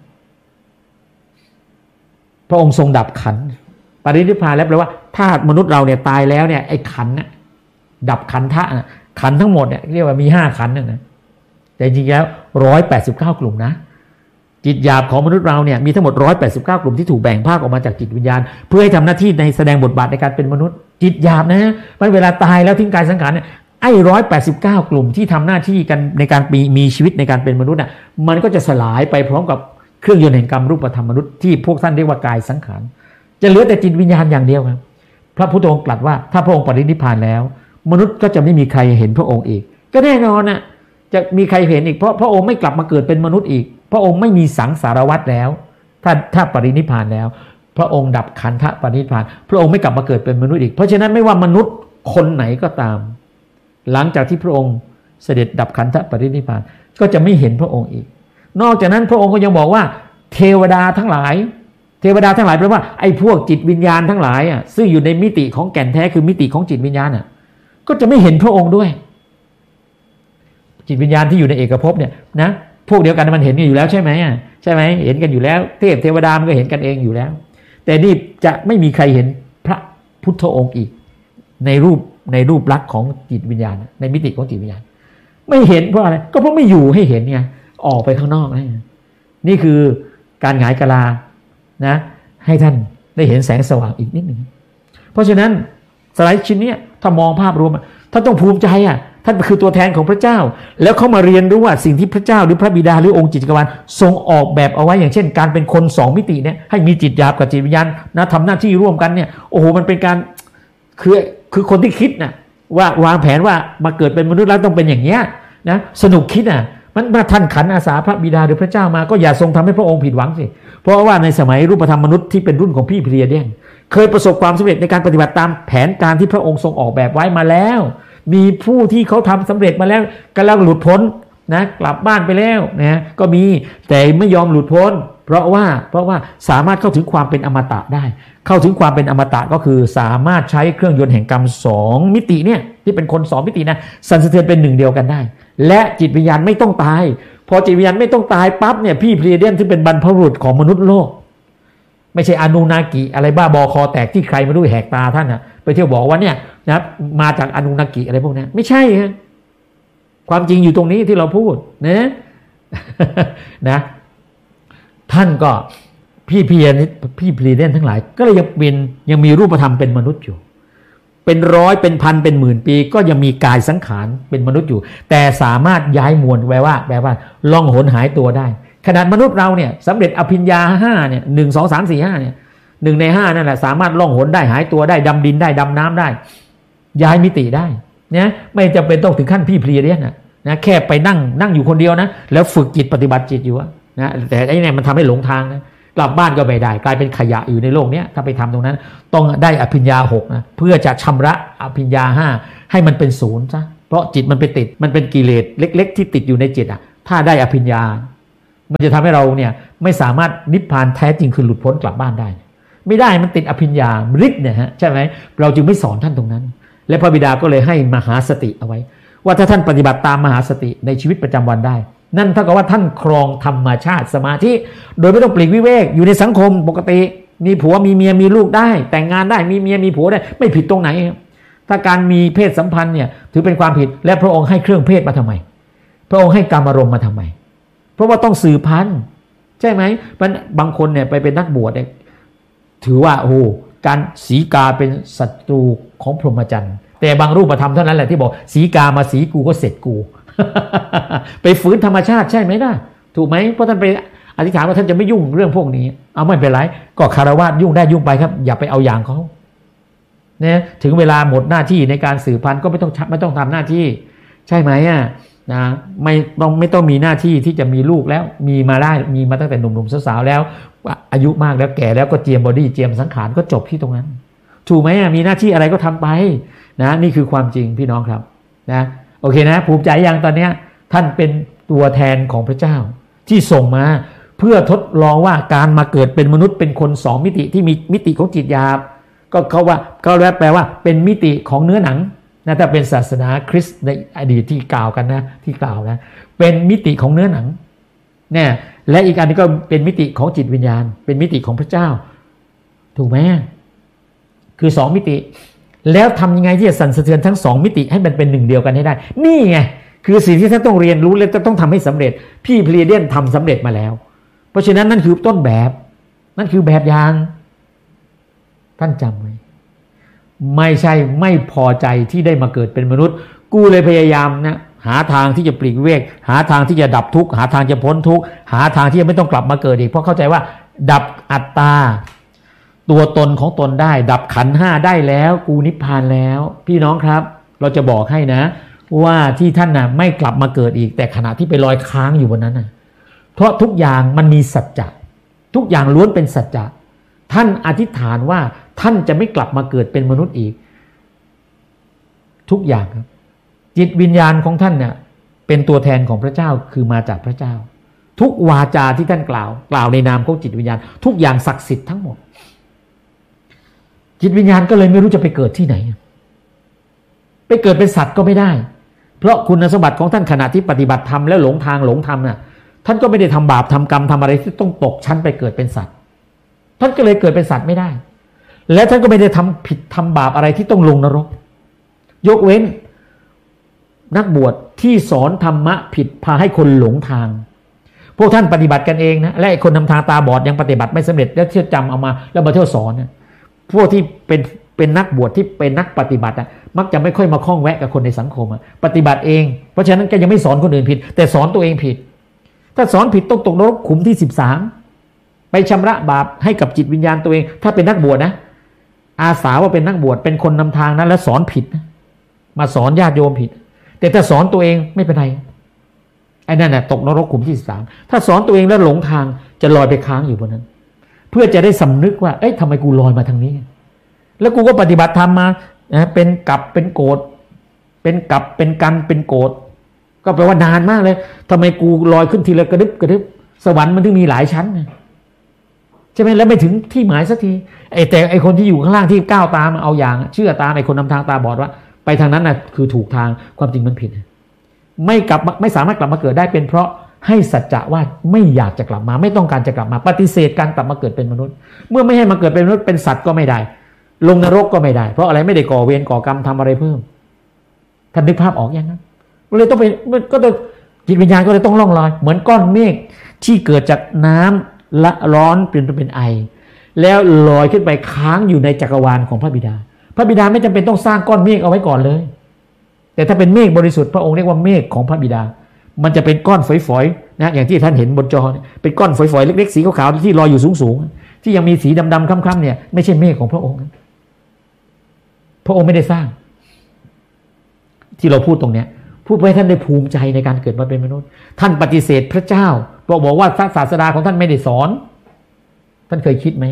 พระองค์ทรงดับขันธ์ปรินิพพานแล้วแปลว่าถ้ามนุษย์เราเนี่ยตายแล้วเนี่ยไอ้ขันธ์น่ะดับขันธะขันธ์ทั้งหมดเนี่ยเรียกว่ามี5ขันธ์นะแต่จริงๆแล้ว189กลุ่มนะจิตหยาบของมนุษย์เราเนี่ยมีทั้งหมด189กลุ่มที่ถูกแบ่งภาคออกมาจากจิตวิญญาณเพื่อให้ทำหน้าที่ในแสดงบทบาทในการเป็นมนุษย์จิตหยาบนะมันเวลาตายแล้วทิ้งกายสังขารเนี่ยไอ้189กลุ่มที่ทำหน้าที่กันในการมีชีวิตในการเป็นมนุษย์มันก็จะสลายไปพร้อมกับเครื่องยนต์แห่งกรรมรูปธรรมมนุษย์ที่พวกท่านเรียกว่ากายสังขารจะเหลือแต่จิตวิญญาณอย่างเดียวครับพระพุทธองค์ตรัสว่าถ้าพระองค์ปรินิพพานแล้วมนุษย์ก็จะไม่มีใครเห็นพระองค์อีกก็แน่นอนจะมีใครเห็นอีกเพราะพระองค์ไม่กลับมาเกิดเป็นมนุษย์อีกพระองค์ไม่มีสังสารวัฏแล้วถ้าปรินิพพานแล้วพระองค์ดับขันธปรินิพพานพระองค์ไม่กลับมาเกิดเป็นมนุษย์อีกเพราะฉะนั้นไม่ว่ามนุษย์คนไหนก็ตามหลังจากที่พระองค์เสด็จดับขันธปรินิพพานก็จะไม่เห็นพระองค์อีกนอกจากนั้นพระองค์ก็ยังบอกว่าเทวดาทั้งหลายแปลว่าไอ้พวกจิตวิญญาณทั้งหลายซึ่งอยู่ในมิติของแก่นแท้คือมิติของจิตวิญญาณก็จะไม่เห็นพระองค์ด้วยจิตวิญญาณที่อยู่ในเอกภพเนี่ยนะพวกเดียวกันมันเห็นกันอยู่แล้วใช่ไหมเห็นกันอยู่แล้วเทวดามันก็เห็นกันเองอยู่แล้วแต่นี่จะไม่มีใครเห็นพระพุทธองค์อีกในรูปลักษณ์ของจิตวิญญาณในมิติของจิตวิญญาณไม่เห็นเพราะอะไรก็เพราะไม่อยู่ให้เห็นไงออกไปข้างนอกนี่คือการหงายกะลานะให้ท่านได้เห็นแสงสว่างอีกนิดหนึ่งเพราะฉะนั้นสไลด์ชิ้นนี้ถ้ามองภาพรวมท่านต้องภูมิใจท่านคือตัวแทนของพระเจ้าแล้วเขามาเรียนรู้ว่าสิ่งที่พระเจ้าหรือพระบิดาหรือองค์จิตจักรวาลทรงออกแบบเอาไว้อย่างเช่นการเป็นคน2มิติเนี่ยให้มีจิตหยาบกับจิตวิญญาณนะทำหน้าที่ร่วมกันเนี่ยโอ้โหมันเป็นการคือคนที่คิดว่าวางแผนว่ามาเกิดเป็นมนุษย์แล้วต้องเป็นอย่างเงี้ยนะสนุกคิดมันเมื่อท่านขันอาสาพระบิดาหรือพระเจ้ามาก็อย่าทรงทำให้พระองค์ผิดหวังสิเพราะว่าในสมัยรูปธรรมมนุษย์ที่เป็นรุ่นของพี่เพลียเดียนเคยประสบความสำเร็จในการปฏิบัติตามแผนการที่พระองค์ทรงออกแบบไว้มาแล้วมีผู้ที่เขาทำสำเร็จมาแล้วกำลังหลุดพ้นนะกลับบ้านไปแล้วนะก็มีแต่ไม่ยอมหลุดพ้นเพราะว่าสามารถเข้าถึงความเป็นอมตะได้เข้าถึงความเป็นอมตะก็คือสามารถใช้เครื่องยนต์แห่งกรรม2มิติเนี่ยที่เป็นคน2มิตินะสั่นสะเทือนเป็นหนึ่งเดียวกันได้และจิตวิญญาณไม่ต้องตายพอจิตวิญญาณไม่ต้องตายปั๊บเนี่ยพี่เพลียเดียนที่เป็นบรรพบุรุษของมนุษย์โลกไม่ใช่อนูนากิอะไรบ้าบอคอแตกที่ใครไม่รู้แหกตาท่านไปเที่ยวบอกว่าเนี่ยนะมาจากอนูนากิอะไรพวกนี้ไม่ใช่ฮะความจริงอยู่ตรงนี้ที่เราพูดนะท่านก็พี่เพลียเดียนทั้งหลายก็เลยยังมีรูปธรรมเป็นมนุษย์อยู่เป็นร้อยเป็นพันเป็นหมื่นปีก็ยังมีกายสังขารเป็นมนุษย์อยู่แต่สามารถย้ายมวลแปลว่าล่องหนหายตัวได้ขนาดมนุษย์เราเนี่ยสำเร็จอภิญญา5เนี่ย1 2 3 4 5เนี่ย1ใน5นั่นแหละสามารถล่องหนได้หายตัวได้ดำดินได้ดำน้ำได้ย้ายมิติได้นะไม่จำเป็นต้องถึงขั้นพี่เพลียเดียนนะแค่ไปนั่งอยู่คนเดียวนะแล้วฝึกจิตปฏิบัติจิตอยู่นะแต่ไอ้เนี่ยมันทำให้หลงทางนะกลับบ้านก็ไม่ได้กลายเป็นขยะอยู่ในโลกนี้ถ้าไปทำตรงนั้นต้องได้อภิญญา6นะเพื่อจะชำระอภิญญา5ให้มันเป็นศูนย์ซะเพราะจิตมันไปติดมันเป็นกิเลสเล็กๆที่ติดอยู่ในจิตถ้าได้อภิญญามันจะทำให้เราเนี่ยไม่สามารถนิพพานแท้จริงคือหลุดพ้นกลับบ้านได้ไม่ได้มันติดอภิญญาฤทธิ์เนี่ยฮะใช่ไหมเราจึงไม่สอนท่านตรงนั้นและพระบิดาก็เลยให้มหาสติเอาไว้ว่าถ้าท่านปฏิบัติตามมหาสติในชีวิตประจำวันได้นั่นเท่ากับว่าท่านครองธรรมชาติสมาธิโดยไม่ต้องปลีกวิเวกอยู่ในสังคมปกติมีผัวมีเมียมีลูกได้แต่งงานได้มีเมียมีผัวได้ไม่ผิดตรงไหนถ้าการมีเพศสัมพันธ์เนี่ยถือเป็นความผิดและพระองค์ให้เครื่องเพศมาทำไมพระองค์ให้กามารมณ์มาทำไมเพราะว่าต้องสืบพันธุ์ใช่ไหมบางคนเนี่ยไปเป็นนักบวชเนี่ยถือว่าโอ้การสีกาเป็นศัตรูของพรหมจรรย์แต่บางรูปธรรมเท่านั้นแหละที่บอกสีกามาสีกูก็เสร็จกู ไปฝืนธรรมชาติใช่ไหมล่ะถูกไหมเพราะท่านไปอธิษฐานว่าท่านจะไม่ยุ่งเรื่องพวกนี้เอาไม่เป็นไรก็คารวะยุ่งได้ยุ่งไปครับอย่าไปเอาอย่างเขาเนี่ยถึงเวลาหมดหน้าที่ในการสืบพันธุ์ก็ไม่ต้องทำหน้าที่ใช่ไหมนะไม่ต้องมีหน้าที่ที่จะมีลูกแล้วมีมาได้มีมาตั้งแต่หนุ่มๆสาวๆแล้วอายุมากแล้วแก่แล้วก็เจียมบอดี้เจียมสังขารก็จบที่ตรงนั้นถูกไหมมีหน้าที่อะไรก็ทำไปนะนี่คือความจริงพี่น้องครับนะโอเคนะภูมิใจยังตอนนี้ท่านเป็นตัวแทนของพระเจ้าที่ส่งมาเพื่อทดลองว่าการมาเกิดเป็นมนุษย์เป็นคน2มิติที่มีมิติของจิตหยาบก็เขาแปลว่าเป็นมิติของเนื้อหนังนะถ้าเป็นศาสนาคริสต์ในอดีตที่กล่าวกันนะที่กล่าวนะเป็นมิติของเนื้อหนังเนี่ยและอีกอันนี้ก็เป็นมิติของจิตวิญญาณเป็นมิติของพระเจ้าถูกไหมคือ2มิติแล้วทำยังไงที่จะสั่นสะเทือนทั้ง2มิติให้มันเป็นหนึ่งเดียวกันให้ได้นี่ไงคือสิ่งที่ท่านต้องเรียนรู้และต้องทำให้สำเร็จพี่พลีเดียนทำสำเร็จมาแล้วเพราะฉะนั้นนั่นคือต้นแบบนั่นคือแบบอย่างท่านจำไว้ไม่ใช่ไม่พอใจที่ได้มาเกิดเป็นมนุษย์กูเลยพยายามนะหาทางที่จะปลีกวิเวกหาทางที่จะดับทุกข์หาทางจะพ้นทุกข์หาทางที่จะไม่ต้องกลับมาเกิดอีกเพราะเข้าใจว่าดับอัตตาตัวตนของตนได้ดับขันธ์5ได้แล้วกูนิพพานแล้วพี่น้องครับเราจะบอกให้นะว่าที่ท่านน่ะไม่กลับมาเกิดอีกแต่ขณะที่ไปลอยค้างอยู่บนนั้นน่ะเพราะทุกอย่างมันมีสัจจะทุกอย่างล้วนเป็นสัจจะท่านอธิษฐานว่าท่านจะไม่กลับมาเกิดเป็นมนุษย์อีกทุกอย่างครับจิตวิญญาณของท่านเนี่ยเป็นตัวแทนของพระเจ้าคือมาจากพระเจ้าทุกวาจาที่ท่านกล่าวในนามของจิตวิญญาณทุกอย่างศักดิ์สิทธิ์ทั้งหมดจิตวิญญาณก็เลยไม่รู้จะไปเกิดที่ไหนไปเกิดเป็นสัตว์ก็ไม่ได้เพราะคุณสมบัติของท่านขณะที่ปฏิบัติธรรมแล้วหลงทางหลงธรรมน่ะท่านก็ไม่ได้ทำบาปทำกรรมทำอะไรที่ต้องตกชั้นไปเกิดเป็นสัตว์ท่านก็เลยเกิดเป็นสัตว์ไม่ได้และท่านก็ไม่ได้ทำผิดทำบาปอะไรที่ต้องลงนรกยกเว้นนักบวชที่สอนธรรมะผิดพาให้คนหลงทางพวกท่านปฏิบัติกันเองนะและไอ้คนนำทางตาบอดยังปฏิบัติไม่สำเร็จแล้วเชื่อจำเอามาแล้วมาเที่ยวสอนนะพวกที่เป็นนักบวชที่เป็นนักปฏิบัติมักจะไม่ค่อยมาคล้องแวะกับคนในสังคมปฏิบัติเองเพราะฉะนั้นก็ยังไม่สอนคนอื่นผิดแต่สอนตัวเองผิดถ้าสอนผิดต้องตกนรกขุมที่13ไปชำระบาปให้กับจิตวิญญาณตัวเองถ้าเป็นนักบวชนะอาสาว่าเป็นนักบวชเป็นคนนำทางนะแล้วสอนผิดนะมาสอนญาติโยมผิดแต่ถ้าสอนตัวเองไม่เป็นไรไอ้นั่นน่ะตกนรกขุมที่13ถ้าสอนตัวเองแล้วหลงทางจะลอยไปค้างอยู่บนนั้นเพื่อจะได้สำนึกว่าเอ้ยทำไมกูลอยมาทางนี้แล้วกูก็ปฏิบัติธรรมมาเป็นกับเป็นโกรธเป็นกับเป็นกันเป็นโกรธก็แปลว่านานมากเลยทำไมกูลอยขึ้นทีละกระดึบกระดึบสวรรค์มันถึงมีหลายชั้นใช่ไหมแล้วไม่ถึงที่หมายสักทีแต่ไอคนที่อยู่ข้างล่างที่ก้าวตามเอาอย่างเชื่อตามไอคนนำทางตาบอดว่าไปทางนั้นน่ะคือถูกทางความจริงมันผิดไม่สามารถกลับมาเกิดได้เป็นเพราะให้สัจจะว่าไม่อยากจะกลับมาไม่ต้องการจะกลับมาปฏิเสธการกลับมาเกิดเป็นมนุษย์เมื่อไม่ให้มาเกิดเป็นมนุษย์เป็นสัตว์ก็ไม่ได้ลงนรกก็ไม่ได้เพราะอะไรไม่ได้ก่อเวรก่อกรรมทำอะไรเพิ่มท่านนึกภาพออกยังนั้นเลยต้องไปก็ต้องจิตวิญญาณก็เลยต้องล่องลอยเหมือนก้อนเมฆที่เกิดจากน้ำละร้อนเป็นไอแล้วลอยขึ้นไปค้างอยู่ในจักรวาลของพระบิดาพระบิดาไม่จำเป็นต้องสร้างก้อนเมฆเอาไว้ก่อนเลยแต่ถ้าเป็นเมฆบริสุทธิ์พระองค์เรียกว่าเมฆของพระบิดามันจะเป็นก้อนฝอยๆนะอย่างที่ท่านเห็นบนจอเป็นก้อนฝอยๆเล็กๆสีขาวๆที่ลอยอยู่สูงๆที่ยังมีสีดำๆคล้ำๆเนี่ยไม่ใช่เมฆของพระองค์พระองค์ไม่ได้สร้างที่เราพูดตรงเนี้ยพูดเพื่อให้ท่านได้ภูมิใจในการเกิดมาเป็นมนุษย์ท่านปฏิเสธพระเจ้าบอกว่าศาสดาของท่านไม่ได้สอนท่านเคยคิดไหม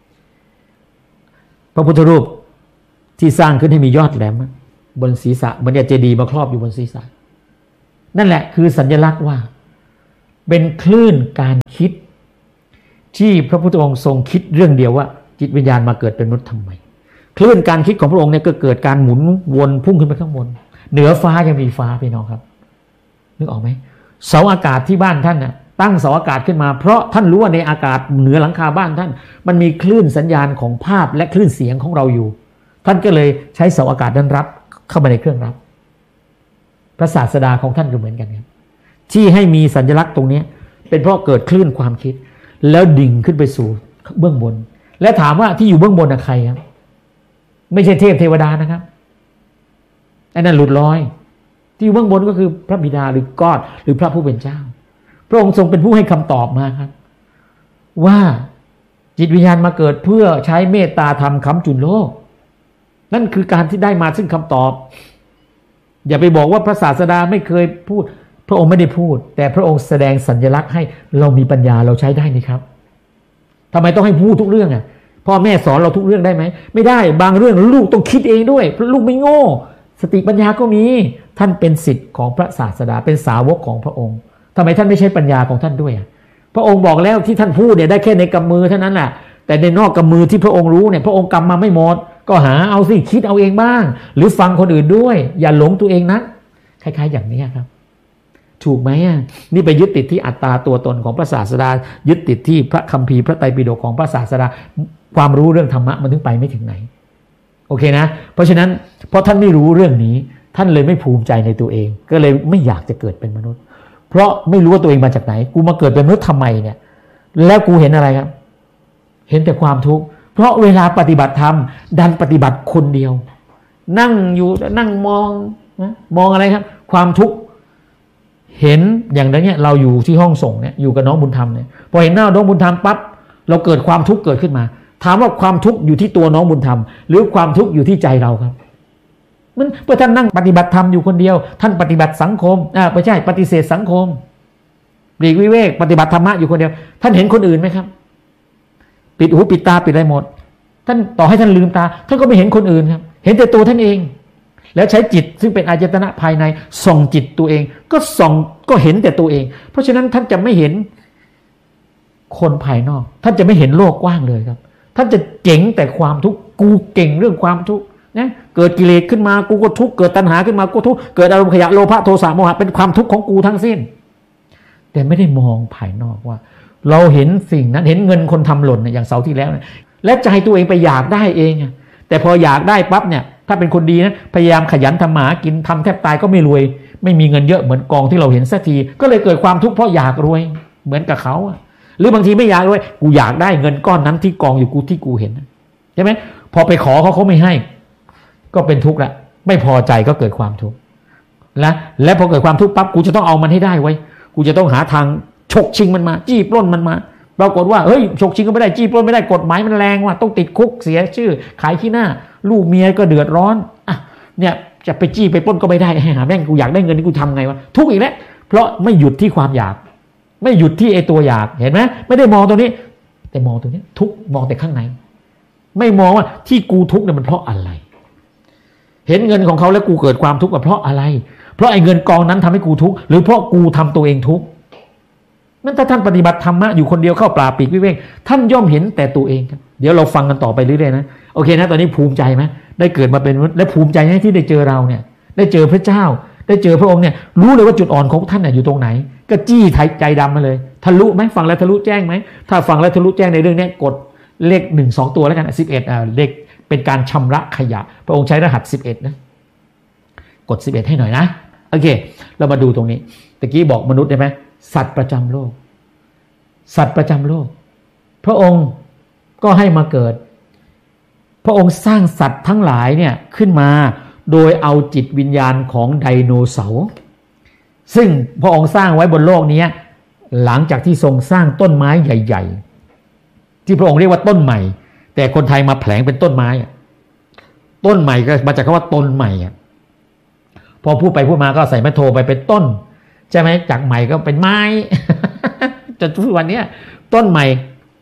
พระพุทธรูปที่สร้างขึ้นให้มียอดแหลมบนศีรษะเหมือนเจดีย์มาครอบอยู่บนศีรษะนั่นแหละคือสัญลักษณ์ว่าเป็นคลื่นการคิดที่พระพุทธองค์ทรงคิดเรื่องเดียวว่าจิตวิญญาณมาเกิดเป็นมนุษย์ทำไมคลื่นการคิดของพระองค์เนี่ยก็เกิดการหมุนวนพุ่งขึ้นไปข้างบนเหนือฟ้ายังมีฟ้าพี่น้องครับนึกออกไหมเสาอากาศที่บ้านท่านน่ะตั้งเสาอากาศขึ้นมาเพราะท่านรู้ว่าในอากาศเหนือหลังคาบ้านท่านมันมีคลื่นสัญญาณของภาพและคลื่นเสียงของเราอยู่ท่านก็เลยใช้เสาอากาศนั้นรับเข้ามาในเครื่องรับพระศาสดาของท่านก็เหมือนกันครับที่ให้มีสัญลักษณ์ตรงนี้เป็นเพราะเกิดคลื่นความคิดแล้วดิ่งขึ้นไปสู่เบื้องบนและถามว่าที่อยู่เบื้องบนใครครับไม่ใช่เทพเทวดานะครับไอ้นั่นหลุดลอยที่อยู่เบื้องบนก็คือพระบิดาหรือกอดหรือพระผู้เป็นเจ้าพระองค์ทรงเป็นผู้ให้คำตอบมาครับว่าจิตวิญญาณมาเกิดเพื่อใช้เมตตาธรรมค้ำจุนโลกนั่นคือการที่ได้มาซึ่งคำตอบอย่าไปบอกว่าพระศาสดาไม่เคยพูดพระองค์ไม่ได้พูดแต่พระองค์แสดงสัญลักษณ์ให้เรามีปัญญาเราใช้ได้นี่ครับทำไมต้องให้พูดทุกเรื่องพ่อแม่สอนเราทุกเรื่องได้ไหมไม่ได้บางเรื่องลูกต้องคิดเองด้วยเพราะลูกไม่โง่สติปัญญาก็มีท่านเป็นศิษย์ของพระศาสดาเป็นสาวกของพระองค์ทำไมท่านไม่ใช้ปัญญาของท่านด้วยพระองค์บอกแล้วที่ท่านพูดเนี่ยได้แค่ในกำมือเท่านั้นแหละแต่ในนอกกำมือที่พระองค์รู้เนี่ยพระองค์กำมาไม่หมดก็หาเอาสิคิดเอาเองบ้างหรือฟังคนอื่นด้วยอย่าหลงตัวเองนะคล้ายๆอย่างนี้ครับถูกไหมนี่ไปยึดติดที่อัตตาตัวตนของพระศาสดายึดติดที่พระคัมภีร์พระไตรปิฎกของพระศาสดาความรู้เรื่องธรรมะมันถึงไปไม่ถึงไหนโอเคนะเพราะฉะนั้นเพราะท่านไม่รู้เรื่องนี้ท่านเลยไม่ภูมิใจในตัวเองก็เลยไม่อยากจะเกิดเป็นมนุษย์เพราะไม่รู้ว่าตัวเองมาจากไหนกูมาเกิดเป็นมนุษย์ทำไมเนี่ยแล้วกูเห็นอะไรครับเห็นแต่ความทุกข์เพราะเวลาปฏิบัติธรรมดันปฏิบัติคนเดียวนั่งอยู่นั่งมองอะไรครับความทุกข์เห็นอย่างนี้เราอยู่ที่ห้องส่งเนี่ยอยู่กับน้องบุญธรรมเนี่ยพอเห็นหน้าน้องบุญธรรมปั๊บเราเกิดความทุกข์เกิดขึ้นมาถามว่าความทุกข์อยู่ที่ตัวน้องบุญธรรมหรือความทุกข์อยู่ที่ใจเราครับมันเพื่อท่านนั่งปฏิบัติธรรมอยู่คนเดียวท่านปฏิบัติสังคมไม่ใช่ปฏิเสธสังคมปลีกวิเวกปฏิบัติธรรมะอยู่คนเดียวท่านเห็นคนอื่นไหมครับปิดหูปิดตาปิดอะไรหมดท่านต่อให้ท่านลืมตาท่านก็ไม่เห็นคนอื่นครับเห็นแต่ตัวท่านเองแล้วใช้จิตซึ่งเป็นอายตนะภายในส่องจิตตัวเองก็ส่องก็เห็นแต่ตัวเองเพราะฉะนั้นท่านจะไม่เห็นคนภายนอกท่านจะไม่เห็นโลกกว้างเลยครับท่านจะเจ๋งแต่ความทุกข์กูเก่งเรื่องความทุกข์นะเกิดกิเลสขึ้นมากูก็ทุกข์เกิดตัณหาขึ้นมากูทุกข์เกิดอารมณ์ขยะโลภะโทสะโมหะเป็นความทุกข์ของกูทั้งสิ้นแต่ไม่ได้มองภายนอกว่าเราเห็นสิ่งนั้นเห็นเงินคนทำหล่นอย่างเสาร์ที่แล้วและใจตัวเองไปอยากได้เองแต่พออยากได้ปั๊บเนี่ยถ้าเป็นคนดีนะพยายามขยันทำหากินทำแทบตายก็ไม่รวยไม่มีเงินเยอะเหมือนกองที่เราเห็นสักทีก็เลยเกิดความทุกข์เพราะอยากรวยเหมือนกับเขาหรือบางทีไม่อยากรวยกูอยากได้เงินก้อนนั้นที่กองอยู่กูที่กูเห็นใช่ไหมพอไปขอเขาไม่ให้ก็เป็นทุกข์ละไม่พอใจก็เกิดความทุกข์และพอเกิดความทุกข์ปั๊บกูจะต้องเอามันให้ได้ไว้กูจะต้องหาทางฉกชิงมันมาจี้ปล้นมันมาปรากฏว่าเฮ้ยฉกชิงก็ไม่ได้จี้ปล้นไม่ได้กฎหมายมันแรงว่ะต้องติดคุกเสียชื่อขายขี้หน้าลูกเมียก็เดือดร้อนเนี่ยจะไปจี้ไปปล้นก็ไม่ได้หาแม่งกูอยากได้เงินนี่กูทำไงวะทุกข์อีกแล้วเพราะไม่หยุดที่ความอยากไม่หยุดที่ไอ้ตัวอยากเห็นไหมไม่ได้มองตรงนี้แต่มองตรงนี้ทุกข์มองแต่ข้างในไม่มองว่าที่กูทุกข์เนี่ยมันเพราะอะไรเห็นเงินของเขาแล้วกูเกิดความทุกข์เพราะอะไรเพราะไอ้เงินกองนั้นทำให้กูทุกข์หรือเพราะกูทำตัวเองทุกข์นั่นถ้าท่านปฏิบัติธรรมะอยู่คนเดียวเข้าป่าปีกวิเวกท่านย่อมเห็นแต่ตัวเองครับเดี๋ยวเราฟังกันต่อไปเรื่อยๆนะโอเคนะตอนนี้ภูมิใจไหมได้เกิดมาเป็นและภูมิใจไหมที่ได้เจอเราเนี่ยได้เจอพระเจ้าได้เจอพระองค์เนี่ยรู้เลยว่าจุดอ่อนของท่านอยู่ตรงไหนก็จี้ใจดำมาเลยทะลุไหมฟังแล้วทะลุแจ้งไหมถ้าฟังแล้วทะลุแจ้งในเรื่องนี้กดเลข1 2ตัวแล้วกัน11เลขเป็นการชำระขยะพระองค์ใช้รหัส11นะกด11ให้หน่อยนะโอเคเรามาดูตรงนี้ตะกี้บอกมนุษย์ใช่ไหมสัตว์ประจำโลกสัตว์ประจำโลกพระองค์ก็ให้มาเกิดพระองค์สร้างสัตว์ทั้งหลายเนี่ยขึ้นมาโดยเอาจิตวิญญาณของไดโนเสาร์ซึ่งพระองค์สร้างไว้บนโลกนี้หลังจากที่ทรงสร้างต้นไม้ใหญ่ๆที่พระองค์เรียกว่าต้นใหม่แต่คนไทยมาแผลงเป็นต้นไม้ต้นใหม่ก็มาจากคำว่าต้นใหม่พอพูดไปพูดมาก็ใส่ไม้โทไปเป็นต้นใช่ไหมจากใหม่ก็เป็นไม้จนทุกวันนี้ต้นใหม่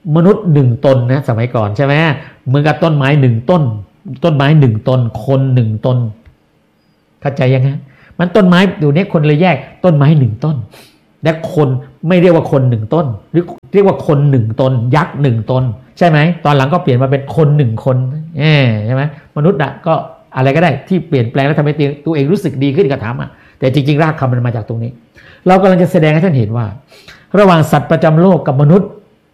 มนุษย์1 ตนนะสมัยก่อนใช่ไหมเหมือนกับต้นไม้1 ต้นต้นไม้1 ตนคน1 ตนเข้าใจยังไงมันต้นไม้อยู่นี้คนเลยแยกต้นไม้1 ต้นและคนไม่เรียกว่าคน1 ต้นหรือเรียกว่าคน1 ตนยักษ์1 ตนใช่ไหมตอนหลังก็เปลี่ยนมาเป็นคน1 คนใช่ไหมมนุษย์อะก็อะไรก็ได้ที่เปลี่ยนแปลงแล้วทำให้ตัวเองรู้สึกดีขึ้นก็ทำอะแต่จริงๆรากคำมันมาจากตรงนี้เรากำลังจะแสดงให้ท่านเห็นว่าระหว่างสัตว์ประจำโลกกับมนุษย์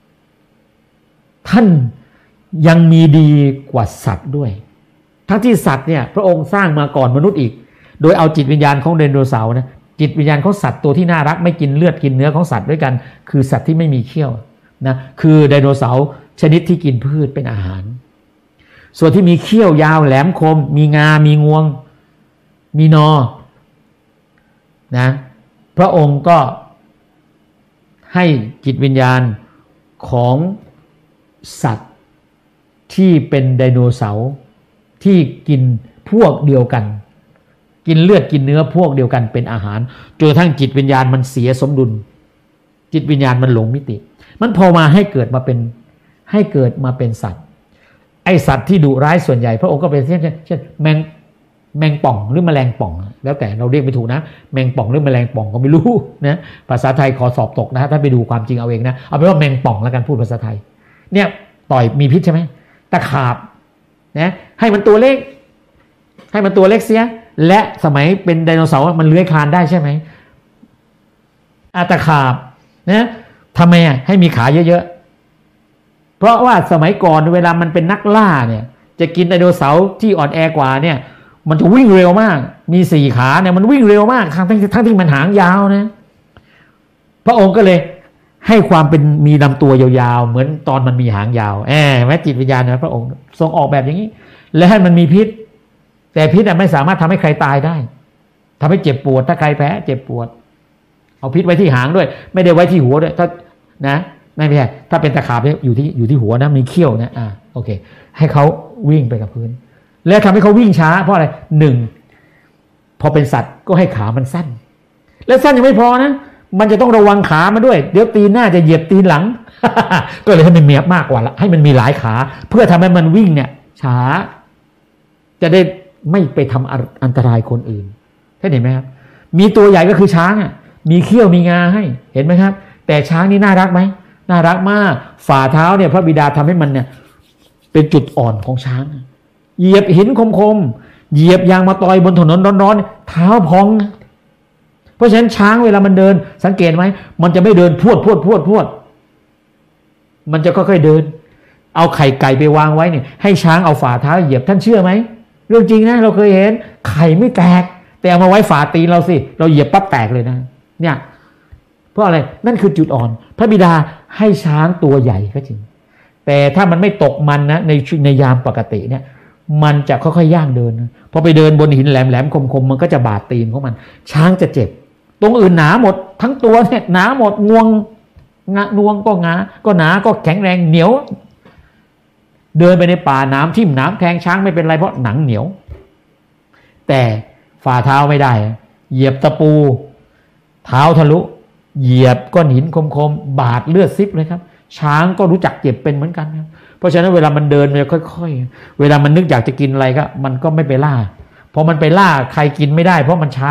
ท่านยังมีดีกว่าสัตว์ด้วยทั้งที่สัตว์เนี่ยพระองค์สร้างมาก่อนมนุษย์อีกโดยเอาจิตวิญญาณของไดโนเสาร์นะจิตวิญญาณของสัตว์ตัวที่น่ารักไม่กินเลือดกินเนื้อของสัตว์ด้วยกันคือสัตว์ที่ไม่มีเขี้ยวนะคือไดโนเสาร์ชนิดที่กินพืชเป็นอาหารส่วนที่มีเขี้ยวยาวแหลมคมมีงามีงวงมีนอนะพระองค์ก็ให้จิตวิญญาณของสัตว์ที่เป็นไดโนเสาร์ที่กินพวกเดียวกันกินเลือดกินเนื้อพวกเดียวกันเป็นอาหารจนกระทั่งจิตวิญญาณมันเสียสมดุลจิตวิญญาณมันหลงมิติมันพอมาให้เกิดมาเป็นสัตว์ไอสัตว์ที่ดุร้ายส่วนใหญ่พระองค์ก็เป็นเช่นแมงป่องหรือแมลงป่องแล้วแต่เราเรียกไม่ถูกนะแมงป่องหรือแมลงป่องก็ไม่รู้นะภาษาไทยขอสอบตกนะถ้าไปดูความจริงเอาเองนะเอาเป็นว่าแมงป่องแล้วกันพูดภาษาไทยเนี่ยต่อยมีพิษใช่ไหมตะขาบนะให้มันตัวเล็กเสียและสมัยเป็นไดโนเสาร์มันเลื้อยคลานได้ใช่ไหมตะขาบนะทำไมให้มีขาเยอะๆเพราะว่าสมัยก่อนเวลามันเป็นนักล่าเนี่ยจะกินไดโนเสาร์ที่อ่อนแอกว่าเนี่ยมันจะวิ่งเร็วมากมี4 ขาเนี่ยมันวิ่งเร็วมากทั้งที่มันหางยาวนะพระองค์ก็เลยให้ความเป็นมีลำตัวยาวๆเหมือนตอนมันมีหางยาวแม้จิตวิญญาณนะพระองค์ทรงออกแบบอย่างนี้และให้มันมีพิษแต่พิษไม่สามารถทำให้ใครตายได้ทำให้เจ็บปวดถ้าใครแพ้เจ็บปวดเอาพิษไว้ที่หางด้วยไม่ได้ไว้ที่หัวด้วยถ้านะไม่ใช่ถ้าเป็นตะขาบเนี่ยอยู่ที่หัวนะมีเขี้ยวนะโอเคให้เขาวิ่งไปกับพื้นแล้วทำให้เขาวิ่งช้าเพราะอะไร1พอเป็นสัตว์ก็ให้ขามันสั้นและสั้นยังไม่พอนะมันจะต้องระวังขามันด้วยเดี๋ยวตีนหน้าจะเหยียบตีนหลัง ก็เลยให้มันมีมากกว่าให้มันมีหลายขาเพื่อทำให้มันวิ่งเนี่ยช้าจะได้ไม่ไปทำอันตรายคนอื่นท่านเห็นไหมครับมีตัวใหญ่ก็คือช้างมีเขี้ยวมีงาให้เห็นไหมครับแต่ช้างนี่น่ารักไหมน่ารักมากฝ่าเท้าเนี่ยพระบิดาทำให้มันเนี่ยเป็นจุดอ่อนของช้างเหยียบหินคมๆเหยียบยางมะตอยบนถนนร้อนๆเท้าพองเพราะฉะนั้นช้างเวลามันเดินสังเกตไหมมันจะไม่เดินพรวดมันจะค่อยๆเดินเอาไข่ไก่ไปวางไว้เนี่ยให้ช้างเอาฝ่าเท้าเหยียบท่านเชื่อไหมเรื่องจริงนะเราเคยเห็นไข่ไม่แตกแต่เอามาไว้ฝ่าตีนเราสิเราเหยียบปั๊บแตกเลยนะเนี่ยเพราะอะไรนั่นคือจุดอ่อนพระบิดาให้ช้างตัวใหญ่ก็จริงแต่ถ้ามันไม่ตกมันนะในยามปกติเนี่ยมันจะค่อยๆย่างเดินนะพอไปเดินบนหินแหลมๆคมๆมันก็จะบาดตีนของมันช้างจะเจ็บตรงอื่นหนาหมดทั้งตัวเนี่ยหนาหมดงวงก็หนาก็แข็งแรงเหนียวเดินไปในป่าน้ำทิ่มน้ำแทงช้างไม่เป็นไรเพราะหนังเหนียวแต่ฝ่าเท้าไม่ได้เหยียบตะปูเท้าทะลุเหยียบก้อนหินคมๆบาดเลือดซิบเลยครับช้างก็รู้จักเจ็บเป็นเหมือนกันครับเพราะฉะนั้นเวลามันเดินมันค่อยๆเวลามันนึกอยากจะกินอะไรก็มันก็ไม่ไปล่าพอมันไปล่าใครกินไม่ได้เพราะมันช้า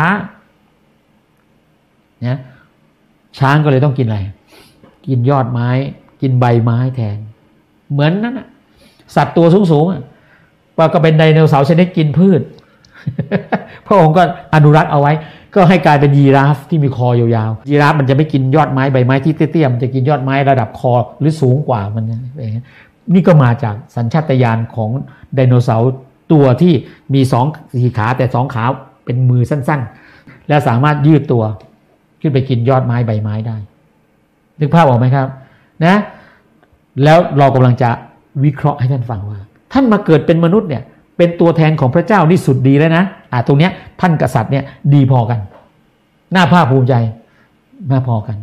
เนี่ยช้างก็เลยต้องกินอะไรกินยอดไม้กินใบไม้แทนเหมือนนั้นสัตว์ตัวสูงๆก็เป็นไดโนเสาร์ชนิดกินพืช พระองค์ก็อนุรักษ์เอาไว้ก็ให้กลายเป็นยีราฟที่มีคอยาวๆยีราฟมันจะไม่กินยอดไม้ใบไม้ที่เตี้ยๆมันจะกินยอดไม้ระดับคอหรือสูงกว่ามันนี่ก็มาจากสัญชาตญาณของไดโนเสาร์ตัวที่มี4 ขาแต่2 ขาเป็นมือสั้นๆและสามารถยืดตัวขึ้นไปกินยอดไม้ใบไม้ได้นึกภาพออกไหมครับนะแล้วเรากำลังจะวิเคราะห์ให้ท่านฟังว่าท่านมาเกิดเป็นมนุษย์เนี่ยเป็นตัวแทนของพระเจ้านี่สุดดีแล้วนะตรงเนี้ยท่านกษัตริย์เนี่ยดีพอกันน่าภาคภูมิใจน่าพอกัน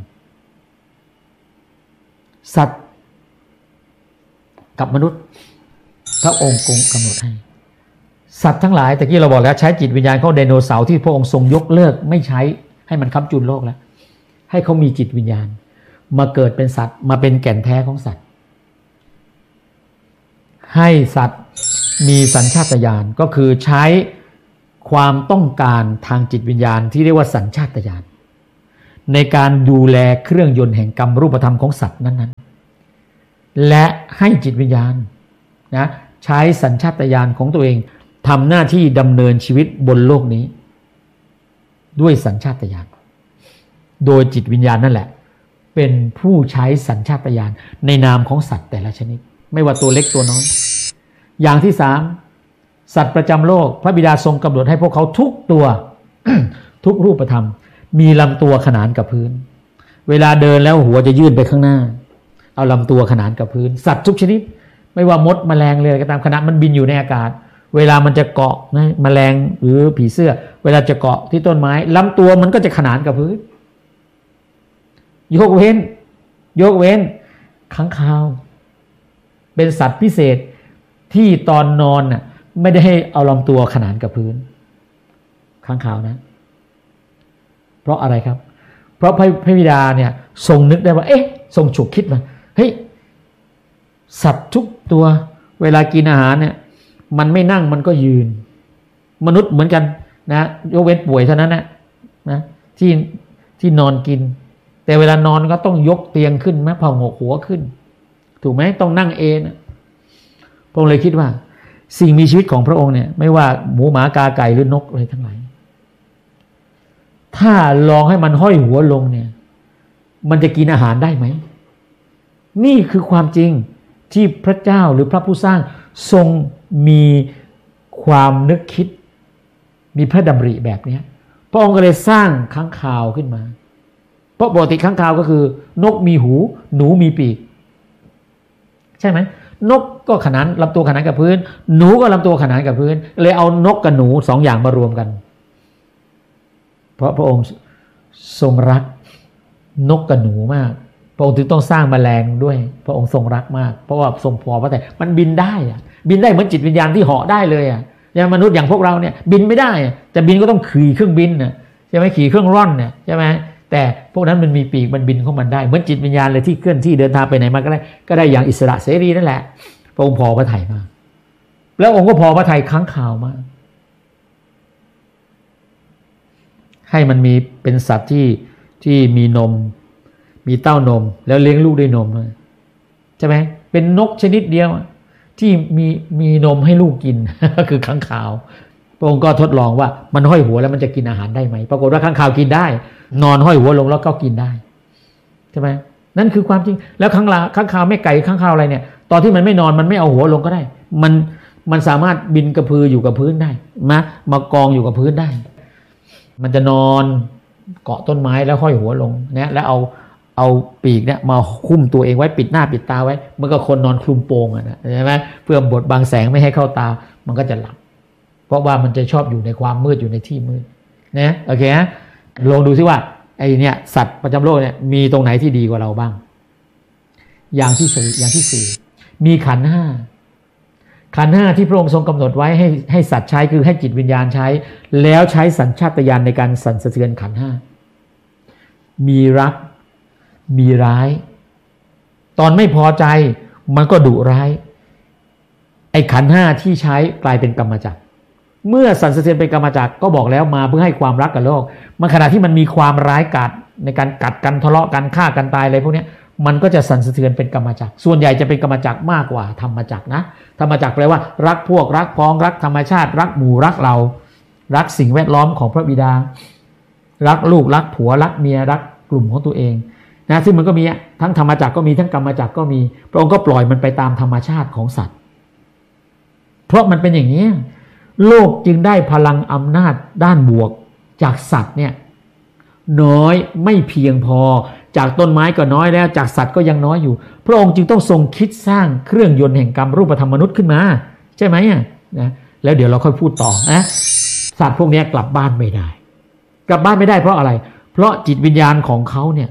สัตว์กับมนุษย์พระองค์กำหนดให้สัตว์ทั้งหลายแต่กี้เราบอกแล้วใช้จิตวิญญาณของไดโนเสาร์ที่พระองค์ทรงยกเลิกไม่ใช้ให้มันค้ำจุนโลกแล้วให้เขามีจิตวิญญาณมาเกิดเป็นสัตว์มาเป็นแก่นแท้ของสัตว์ให้สัตว์มีสัญชาตญาณก็คือใช้ความต้องการทางจิตวิญญาณที่เรียกว่าสัญชาตญาณในการดูแลเครื่องยนต์แห่งกรรมรูปธรรมของสัตว์นั้นๆและให้จิตวิญญาณนะใช้สัญชาตญาณของตัวเองทำหน้าที่ดำเนินชีวิตบนโลกนี้ด้วยสัญชาตญาณโดยจิตวิญญาณนั่นแหละเป็นผู้ใช้สัญชาตญาณในนามของสัตว์แต่ละชนิดไม่ว่าตัวเล็กตัวน้อยอย่างที่3สัตว์ประจำโลกพระบิดาทรงกำหนดให้พวกเขาทุกตัว ทุกรูปธรรมมีลำตัวขนานกับพื้นเวลาเดินแล้วหัวจะยื่นไปข้างหน้าเอาลำตัวขนานกับพื้นสัตว์ทุกชนิดไม่ว่ามดแมลงเลยก็ตามขณะมันบินอยู่ในอากาศเวลามันจะเกาะนะแมลงหรือผีเสื้อเวลาจะเกาะที่ต้นไม้ลำตัวมันก็จะขนานกับพื้นยกเว้นค้างคาวเป็นสัตว์พิเศษที่ตอนนอนน่ะไม่ได้ให้เอาลำตัวขนานกับพื้นค้างคาวนะเพราะอะไรครับเพราะพระบิดาเนี่ยทรงนึกได้ว่าทรงฉุกคิดมาเฮ้ยสัตว์ทุกตัวเวลากินอาหารเนี่ยมันไม่นั่งมันก็ยืนมนุษย์เหมือนกันนะยกเว้นป่วยเท่านั้นนะที่นอนกินแต่เวลานอนก็ต้องยกเตียงขึ้นแม้ผ่าหัวขึ้นถูกไหมต้องนั่งเองพระองค์เลยคิดว่าสิ่งมีชีวิตของพระองค์เนี่ยไม่ว่าหมูหมากาไก่หรือนกอะไรทั้งหลายถ้าลองให้มันห้อยหัวลงเนี่ยมันจะกินอาหารได้ไหมนี่คือความจริงที่พระเจ้าหรือพระผู้สร้างทรงมีความนึกคิดมีพระดำริแบบนี้พระองค์ก็เลยสร้างค้างคาวขึ้นมาเพราะปกติค้างคาวก็คือนกมีหูหนูมีปีกใช่ไหมนกก็ขนานลำตัวขนานกับพื้นหนูก็ลำตัวขนานกับพื้นเลยเอานกกับหนู2อย่างมารวมกันเพราะพระองค์ทรงรักนกกับหนูมากพระองค์ถึงต้องสร้างแมลงด้วยพระองค์ทรงรักมากเพราะว่าทรงพอพระทัยมันบินได้บินได้เหมือนจิตวิญญาณที่เหาะได้เลยอย่างมนุษย์อย่างพวกเราเนี่ยบินไม่ได้แต่บินก็ต้องขี่เครื่องบินใช่ไหมขี่เครื่องร่อนเนี่ยใช่ไหมแต่พวกนั้นมันมีปีกมันบินของมันได้เหมือนจิตวิญญาณเลยที่เคลื่อนที่เดินทางไปไหนมาก็ได้อย่างอิสระเสรีนั่นแหละพระองค์พอพระทัยมากแล้วองค์ก็พอพระทัยค้างคาวมากให้มันมีเป็นสัตว์ที่มีนมมีเต้านมแล้วเลี้ยงลูกด้วยนมใช่ไหมเป็นนกชนิดเดียวที่มีนมให้ลูกกิน ก็คือค้างคาวพระองค์ก็ทดลองว่ามันห้อยหัวแล้วมันจะกินอาหารได้ไหมปรากฏว่าค้างคาวกินได้นอนห้อยหัวลงแล้วก็กินได้ใช่ไหมนั่นคือความจริงแล้วค้างคาวแม่ไก่ค้างคาวอะไรเนี่ยตอนที่มันไม่นอนมันไม่เอาหัวลงก็ได้มันสามารถบินกระพืออยู่กับพื้นได้มากองอยู่กับพื้นได้มันจะนอนเกาะต้นไม้แล้วห้อยหัวลงเนี่ยแล้วเอาปีกเนี่ยมาคุ้มตัวเองไว้ปิดหน้าปิดตาไว้เมื่อก็คนนอนคลุมโปงใช่ไหมเพื่อบดบังแสงไม่ให้เข้าตามันก็จะหลับเพราะว่ามันจะชอบอยู่ในความมืดอยู่ในที่มืดนะโอเคฮะลองดูซิว่าไอ้เนี่ยสัตว์ประจำโลกเนี่ยมีตรงไหนที่ดีกว่าเราบ้างอย่างที่สี่มีขันธ์5ที่พระองค์ทรงกำหนดไว้ให้สัตว์ใช้คือให้จิตวิญญาณใช้แล้วใช้สัญชาตญาณในการสั่นสะเทือนขันธ์5มีรักมีร้ายตอนไม่พอใจมันก็ดุร้ายไอ้ขันธ์5ที่ใช้กลายเป็นกรรมจักรเมื่อสั่นสะเทือนเป็นกรรมจักรก็บอกแล้วมาเพื่อให้ความรักกับโลกมันขณะที่มันมีความร้ายกาจในการกัดกันทะเลาะกันฆ่ากันตายอะไรพวกนี้มันก็จะสั่นสะเทือนเป็นกรรมจักรส่วนใหญ่จะเป็นกรรมจักรมากกว่าธรรมจักรนะธรรมจักรแปลว่ารักพวกรักพ้องรักธรรมชาติรักหมู่รักเรารักสิ่งแวดล้อมของพระบิดารักลูกรักผัวรักเมียรักกลุ่มของตัวเองนะซึ่งมันก็มีทั้งธรรมจักรก็มีทั้งกรรมจักรก็มีพระองค์ก็ปล่อยมันไปตามธรรมชาติของสัตว์เพราะมันเป็นอย่างนี้โลกจึงได้พลังอำนาจด้านบวกจากสัตว์เนี่ยน้อยไม่เพียงพอจากต้นไม้ก็น้อยแล้วจากสัตว์ก็ยังน้อยอยู่พระองค์จึงต้องทรงคิดสร้างเครื่องยนต์แห่งกรรมรูปธรรมมนุษย์ขึ้นมาใช่ไหมนะแล้วเดี๋ยวเราค่อยพูดต่อนะสัตว์พวกนี้กลับบ้านไม่ได้เพราะอะไรเพราะจิตวิญญาณของเขาเนี่ย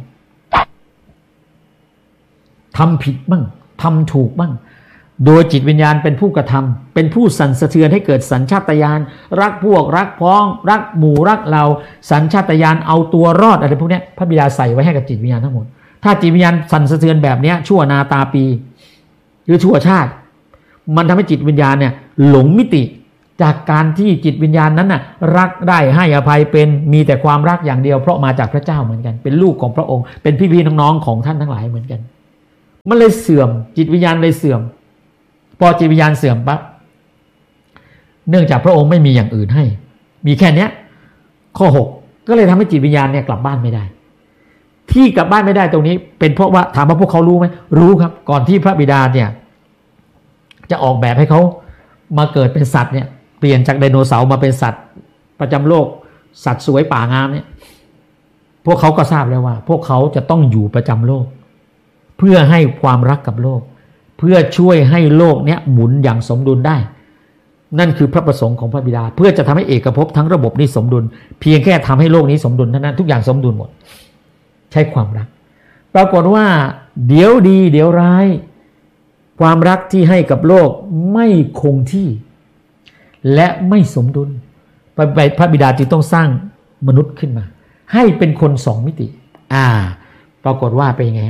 ทำผิดบ้างทำถูกบ้างโดยจิตวิญญาณเป็นผู้กระทำเป็นผู้สั่นสะเทือนให้เกิดสัญชาตญาณรักพวกรักพ้องรักหมู่รักเราสัญชาตญาณเอาตัวรอดอะไรพวกนี้พระบิดาใส่ไว้ให้กับจิตวิญญาณทั้งหมดถ้าจิตวิญญาณสั่นสะเทือนแบบนี้ชั่วนาตาปีหรือชั่วชาติมันทำให้จิตวิญญาณเนี่ยหลงมิติจากการที่จิตวิญญาณนั้นน่ะรักได้ให้อภัยเป็นมีแต่ความรักอย่างเดียวเพราะมาจากพระเจ้าเหมือนกันเป็นลูกของพระองค์เป็นพี่ๆน้องๆของท่านทั้งหลายเหมือนกันมันเลยเสื่อมจิตวิญญาณเลยเสื่อมพอจิตวิญญาณเสื่อมปั๊บเนื่องจากพระองค์ไม่มีอย่างอื่นให้มีแค่เนี้ยข้อ6ก็เลยทำให้จิตวิญญาณเนี่ยกลับบ้านไม่ได้ที่กลับบ้านไม่ได้ตรงนี้เป็นเพราะว่าถามว่าพวกเขารู้ไหมรู้ครับก่อนที่พระบิดาเนี่ยจะออกแบบให้เขามาเกิดเป็นสัตว์เนี่ยเปลี่ยนจากไดโนเสาร์มาเป็นสัตว์ประจำโลกสัตว์สวยป่างามเนี่ยพวกเขาก็ทราบแล้วว่าพวกเขาจะต้องอยู่ประจำโลกเพื่อให้ความรักกับโลกเพื่อช่วยให้โลกเนี้ยหมุนอย่างสมดุลได้นั่นคือพระประสงค์ของพระบิดาเพื่อจะทำให้เอกภพทั้งระบบนี้สมดุลเพียงแค่ทำให้โลกนี้สมดุลเท่านั้นทุกอย่างสมดุลหมดใช้ความรักปรากฏว่าเดี๋ยวดีเดี๋ยวร้ายความรักที่ให้กับโลกไม่คงที่และไม่สมดุลพระบิดาจึงต้องสร้างมนุษย์ขึ้นมาให้เป็นคน2 มิติปรากฏว่าเป็นยังไง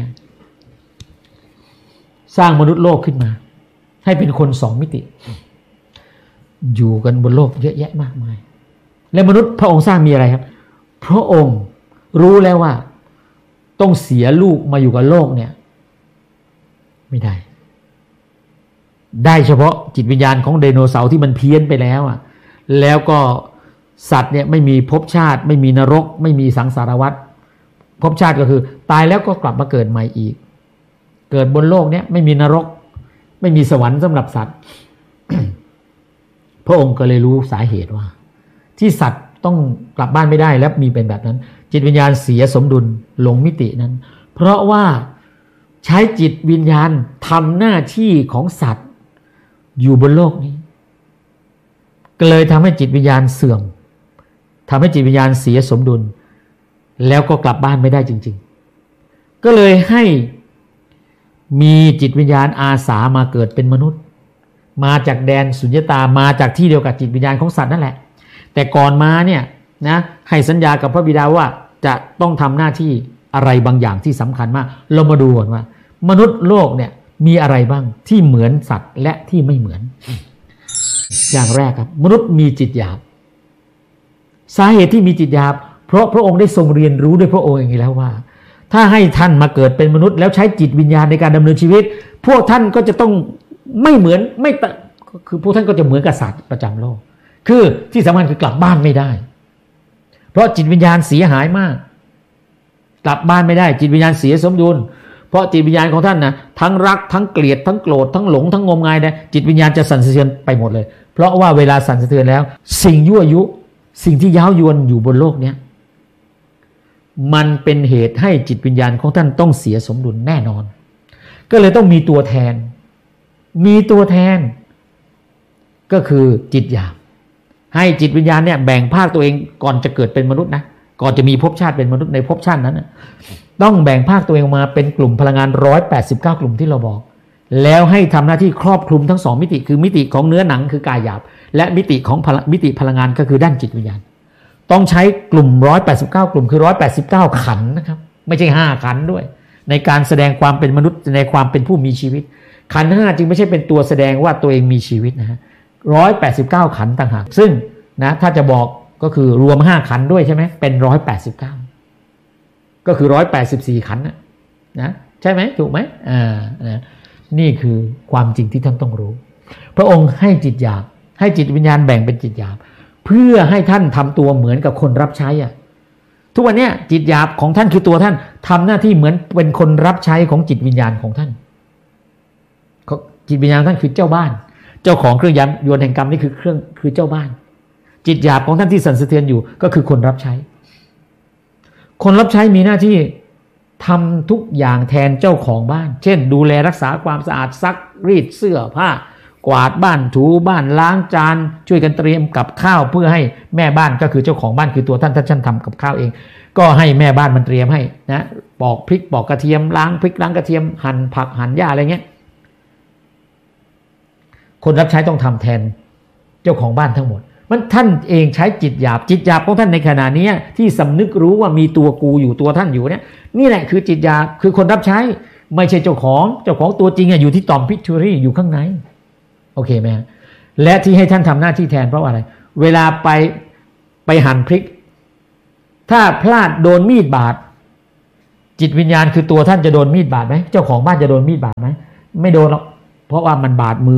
สร้างมนุษย์โลกขึ้นมาให้เป็นคน2 มิติอยู่กันบนโลกเยอะแยะมากมายและมนุษย์พระองค์สร้างมีอะไรครับพระองค์รู้แล้วว่าต้องเสียลูกมาอยู่กับโลกเนี่ยไม่ได้เฉพาะจิตวิญญาณของไดโนเสาร์ที่มันเพี้ยนไปแล้วแล้วก็สัตว์เนี่ยไม่มีภพชาติไม่มีนรกไม่มีสังสารวัฏภพชาติก็คือตายแล้วก็กลับมาเกิดใหม่อีกเกิดบนโลกเนี่ยไม่มีนรกไม่มีสวรรค์สำหรับสัตว์ พระองค์ก็เลยรู้สาเหตุว่าที่สัตว์ต้องกลับบ้านไม่ได้และมีเป็นแบบนั้นจิตวิญญาณเสียสมดุลหลงมิตินั้นเพราะว่าใช้จิตวิญญาณทำหน้าที่ของสัตว์อยู่บนโลกนี้ก็เลยทำให้จิตวิญญาณเสื่อมทำให้จิตวิญญาณเสียสมดุลแล้วก็กลับบ้านไม่ได้จริงๆก็เลยให้มีจิตวิญญาณอาสามาเกิดเป็นมนุษย์มาจากแดนสุญญตามาจากที่เดียวกับจิตวิญญาณของสัตว์นั่นแหละแต่ก่อนมาเนี่ยนะให้สัญญากับพระบิดาว่าจะต้องทำหน้าที่อะไรบางอย่างที่สำคัญมากเรามาดูก่อนว่ามนุษย์โลกเนี่ยมีอะไรบ้างที่เหมือนสัตว์และที่ไม่เหมือนอย่างแรกครับมนุษย์มีจิตหยาบสาเหตุที่มีจิตหยาบเพราะพระองค์ได้ทรงเรียนรู้ด้วยพระองค์อย่างนี้แล้วว่าถ้าให้ท่านมาเกิดเป็นมนุษย์แล้วใช้จิตวิญญาณในการดำเนินชีวิตพวกท่านก็จะต้องไม่เหมือนคือพวกท่านก็จะเหมือนกับสัตว์ประจำโลกคือที่สำคัญคือกลับบ้านไม่ได้เพราะจิตวิญญาณเสียหายมากกลับบ้านไม่ได้จิตวิญญาณเสียสมดุลเพราะจิตวิญญาณของท่านนะทั้งรักทั้งเกลียดทั้งโกรธทั้งหลงทั้งงมงายนะจิตวิญญาณจะสั่นสะเทือนไปหมดเลยเพราะว่าเวลาสั่นสะเทือนแล้วสิ่งยั่วยุสิ่งที่ย้าวยวนอยู่บนโลกนี้มันเป็นเหตุให้จิตวิญญาณของท่านต้องเสียสมดุลแน่นอนก็เลยต้องมีตัวแทนก็คือจิตหยาบให้จิตวิญญาณเนี่ยแบ่งภาคตัวเองก่อนจะเกิดเป็นมนุษย์นะก่อนจะมีภพชาติเป็นมนุษย์ในภพชาตินั้นต้องแบ่งภาคตัวเองมาเป็นกลุ่มพลังงาน189กลุ่มที่เราบอกแล้วให้ทำหน้าที่ครอบคลุมทั้ง2มิติคือมิติของเนื้อหนังคือกายหยาบและมิติของมิติพลังงานก็คือด้านจิตวิญญาณต้องใช้กลุ่ม189กลุ่มคือ189ขันธ์นะครับไม่ใช่5ขันธ์ด้วยในการแสดงความเป็นมนุษย์ในความเป็นผู้มีชีวิตขันธ์5จึงไม่ใช่เป็นตัวแสดงว่าตัวเองมีชีวิตนะฮะ189ขันธ์ต่างหากซึ่งนะถ้าจะบอกก็คือรวม5ขันธ์ด้วยใช่ไหมเป็น189ก็คือ184ขันธ์นะใช่ไหมถูกไหมนะนี่คือความจริงที่ท่านต้องรู้พระองค์ให้จิตหยาบให้จิตวิญญาณแบ่งเป็นจิตหยาบเพื่อให้ท่านทำตัวเหมือนกับคนรับใช้ทุกวันนี้จิตหยาบของท่านคือตัวท่านทำหน้าที่เหมือนเป็นคนรับใช้ของจิตวิญญาณของท่านจิตวิญญาณท่านคือเจ้าบ้านเจ้าของเครื่องยนต์แห่งกรรมนี่คือเจ้าบ้านจิตหยาบของท่านที่สั่นสะเทือนอยู่ก็คือคนรับใช้คนรับใช้มีหน้าที่ทำทุกอย่างแทนเจ้าของบ้านเช่นดูแลรักษาความสะอาดซักรีดเสื้อผ้ากวาดบ้านถูบ้านล้างจานช่วยกันเตรียมกับข้าวเพื่อให้แม่บ้านก็คือเจ้าของบ้านคือตัวท่านทำกับข้าวเองก็ให้แม่บ้านมันเตรียมให้นะปอกพริกปอกกระเทียมล้างพริกล้างกระเทียมหั่นผักหั่นหญ้าอะไรเงี้ยคนรับใช้ต้องทำแทนเจ้าของบ้านทั้งหมดมันท่านเองใช้จิตหยาบของท่านในขณะนี้ที่สำนึกรู้ว่ามีตัวกูอยู่ตัวท่านอยู่เนี่ยนี่แหละคือจิตหยาบคือคนรับใช้ไม่ใช่เจ้าของตัวจริงอยู่ที่ต่อมพิทูรี่อยู่ข้างในโอเคไหมและที่ให้ท่านทำหน้าที่แทนเพราะอะไรเวลาไปหั่นพริกถ้าพลาดโดนมีดบาดจิตวิญญาณคือตัวท่านจะโดนมีดบาดไหมเจ้าของบ้านจะโดนมีดบาดไหมไม่โดนหรอกเพราะว่ามันบาดมื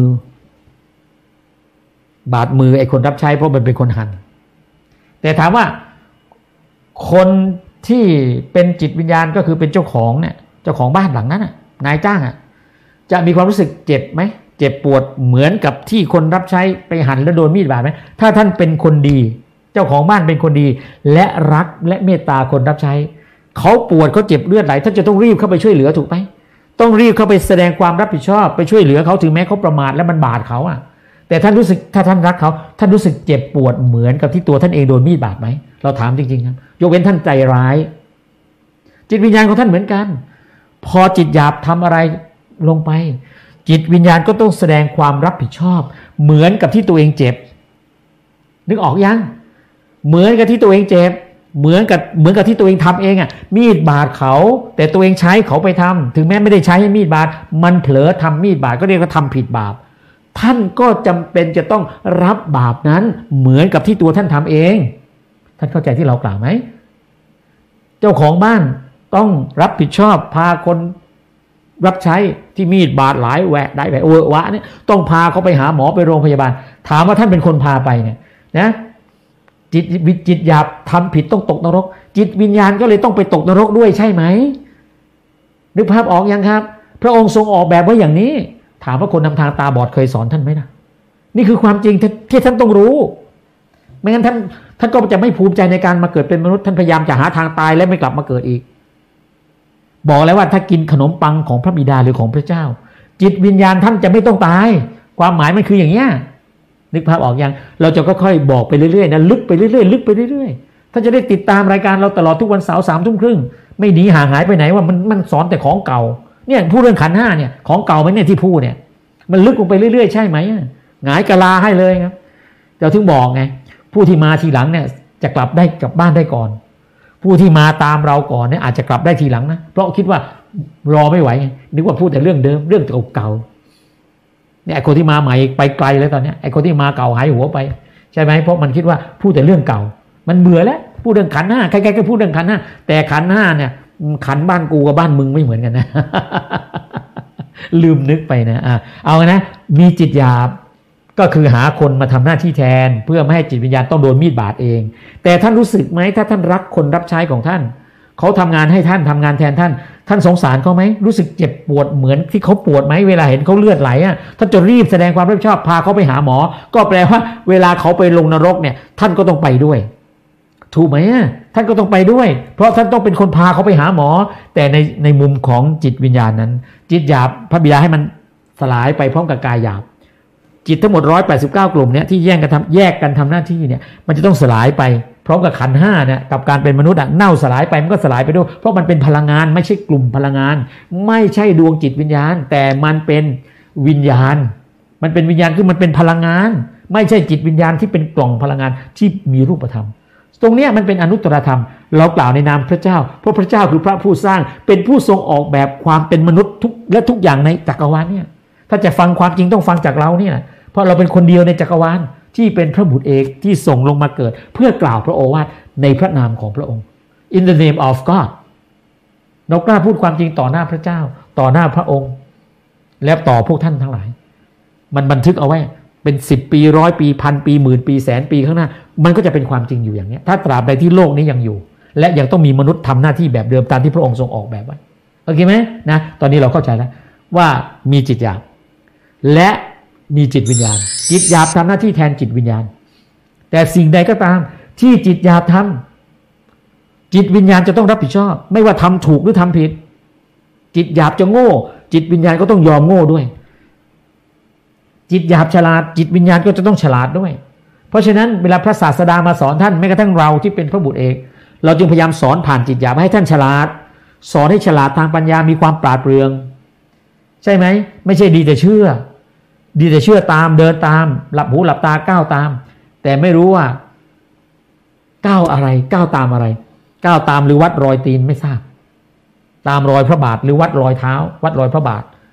อไอ้คนรับใช้เพราะมันเป็นคนหั่นแต่ถามว่าคนที่เป็นจิตวิญญาณก็คือเป็นเจ้าของเนี่ยเจ้าของบ้านหลังนั้นนายจ้างจะมีความรู้สึกเจ็บไหมเจ็บปวดเหมือนกับที่คนรับใช้ไปหั่นแล้วโดนมีดบาดไหมถ้าท่านเป็นคนดีเจ้าของบ้านเป็นคนดีและรักและเมตตาคนรับใช้เขาปวดเขาเจ็บเลือดไหลท่านจะต้องรีบเข้าไปช่วยเหลือถูกไหมต้องรีบเข้าไปแสดงความรับผิดชอบไปช่วยเหลือเขาถึงแม้เขาประมาทและมันบาดเขาแต่ท่านรู้สึกถ้าท่านรักเขาท่านรู้สึกเจ็บปวดเหมือนกับที่ตัวท่านเองโดนมีดบาดไหมเราถามจริงๆครับยกเว้นท่านใจร้ายจิตวิญญาณของท่านเหมือนกันพอจิตหยาบทำอะไรลงไปจิตวิญญาณก็ต้องแสดงความรับผิดชอบเหมือนกับที่ตัวเองเจ็บนึกออกยังเหมือนกับที่ตัวเองเจ็บเหมือนกับที่ตัวเองทำเองมีดบาดเขาแต่ตัวเองใช้เขาไปทำถึงแม้ไม่ได้ใช้ให้มีดบาดมันเผลอทำมีดบาดก็เรียกว่าทำผิดบาปท่านก็จำเป็นจะต้องรับบาปนั้นเหมือนกับที่ตัวท่านทำเองท่านเข้าใจที่เรากล่าวไหมเจ้าของบ้านต้องรับผิดชอบพาคนรับใช้ที่มีดบาดหลายแหวะได้แหวะวะเนี่ยต้องพาเขาไปหาหมอไปโรงพยาบาลถามว่าท่านเป็นคนพาไปเนี่ยนะจิตหยาบทำผิดต้องตกนรกจิตวิญญาณก็เลยต้องไปตกนรกด้วยใช่ไหมนึกภาพออกยังครับพระองค์ทรงออกแบบไว้อย่างนี้ถามว่าคนนำทางตาบอดเคยสอนท่านไหมนะนี่คือความจริงที่ท่านต้องรู้ไม่งั้นท่านก็จะไม่ภูมิใจในการมาเกิดเป็นมนุษย์ท่านพยายามจะหาทางตายและไม่กลับมาเกิดอีกบอกแล้วว่าถ้ากินขนมปังของพระบิดาหรือของพระเจ้าจิตวิญญาณท่านจะไม่ต้องตายความหมายมันคืออย่างเงี้ยนึกภาพออกยังเราจะค่อยๆบอกไปเรื่อยๆนะลึกไปเรื่อยๆลึกไปเรื่อยๆท่านจะได้ติดตามรายการเราตลอดทุกวันเสาร์ 21:30 น.ไม่หนีห่างหายไปไหนว่ามันสอนแต่ของเก่าเนี่ยพูดเรื่องขันธ์5เนี่ยของเก่าไหมเนี่ยที่พูดเนี่ยมันลึกลงไปเรื่อยๆใช่ไหมหงายกะลาให้เลยครับเราถึงบอกไงผู้ที่มาทีหลังเนี่ยจะกลับบ้านได้ก่อนผู้ที่มาตามเราก่อนเนี่ยอาจจะกลับได้ทีหลังนะเพราะคิดว่ารอไม่ไหวนึกว่าพูดแต่เรื่องเดิมเรื่องเก่าเนี่ยไอ้คนที่มาใหม่ไปไกลแล้วตอนนี้ไอ้คนที่มาเก่าหายหัวไปใช่ไหมเพราะมันคิดว่าพูดแต่เรื่องเก่ามันเบื่อแล้วพูดเรื่องขันธ์5ใครๆก็พูดเรื่องขันธ์5แต่ขันธ์5เนี่ยขันธ์บ้านกูกับบ้านมึงไม่เหมือนกันนะ ลืมนึกไปนะเอานะมีจิตหยาบก็คือหาคนมาทำหน้าที่แทนเพื่อไม่ให้จิตวิญญาณต้องโดนมีดบาดเองแต่ท่านรู้สึกไหมถ้าท่านรักคนรับใช้ของท่านเขาทำงานให้ท่านทำงานแทนท่านสงสารเขาไหมรู้สึกเจ็บปวดเหมือนที่เขาปวดไหมเวลาเห็นเขาเลือดไหลท่านจะรีบแสดงความรับผิดชอบพาเขาไปหาหมอก็แปลว่าเวลาเขาไปลงนรกเนี่ยท่านก็ต้องไปด้วยถูกไหมท่านก็ต้องไปด้วยเพราะท่านต้องเป็นคนพาเขาไปหาหมอแต่ในมุมของจิตวิญญาณนั้นจิตหยาบพระบิดาให้มันสลายไปพร้อมกับกายหยาบจิตทั้งหมด189กลุ่มเนี่ยที่แยกกันทำหน้าที่เนี่ยมันจะต้องสลายไปพร้อมกับขันธ์5เนี่ยกับการเป็นมนุษย์เน่าสลายไปมันก็สลายไปด้วยเพราะมันเป็นพลังงานไม่ใช่กลุ่มพลังงานไม่ใช่ดวงจิตวิญญาณแต่มันเป็นวิญญาณมันเป็นวิญญาณคือมันเป็นพลังงานไม่ใช่จิตวิญญาณที่เป็นกล่องพลังงานที่มีรูปธรรมตรงนี้มันเป็นอนุตตรธรรมเรากล่าวในนามพระเจ้าเพราะพระเจ้าคือพระผู้สร้างเป็นผู้ทรงออกแบบความเป็นมนุษย์ทุกอย่างในจักรวาลเนี่ยถ้าจะฟังความจริงต้องฟังจากเราเนี่ยเพราะเราเป็นคนเดียวในจักรวาลที่เป็นพระบุตรเอกที่ส่งลงมาเกิดเพื่อกล่าวพระโอวาทในพระนามของพระองค์ in the name of God เรากล้าพูดความจริงต่อหน้าพระเจ้าต่อหน้าพระองค์และต่อพวกท่านทั้งหลายมันบันทึกเอาไว้เป็น10 ปี100 ปี1,000 ปี10,000 ปี100,000 ปีข้างหน้ามันก็จะเป็นความจริงอยู่อย่างนี้ถ้าตราบใดที่โลกนี้ยังอยู่และยังต้องมีมนุษย์ทำหน้าที่แบบเดิมตามที่พระองค์ทรงออกแบบไว้โอเคไหมนะตอนนี้เราเข้าใจแล้วว่ามีจิตหยาบและมีจิตวิญญาณจิตหยาบทำหน้าที่แทนจิตวิญญาณแต่สิ่งใดก็ตามที่จิตหยาบทำจิตวิญญาณจะต้องรับผิดชอบไม่ว่าทำถูกหรือทำผิดจิตหยาบจะโง่จิตวิญญาณก็ต้องยอมโง่ด้วยจิตหยาบฉลาดจิตวิญญาณก็จะต้องฉลาดด้วยเพราะฉะนั้นเวลาพระศาสดามาสอนท่านแม้กระทั่งเราที่เป็นพระบุตรเอกเราจึงพยายามสอนผ่านจิตหยาบให้ท่านฉลาดสอนให้ฉลาดทางปัญญามีความปราดเปรื่องใช่ไหมไม่ใช่ดีแต่เชื่อตามเดินตามหลับหูหลับตาก้าวตามแต่ไม่รู้ว่าก้าวอะไรก้าวตามอะไรก้าวตามหรือวัดรอยตีนไม่ทราบตามรอยพระบาทหรือวัดรอยเท้าวัดรอยพระบาท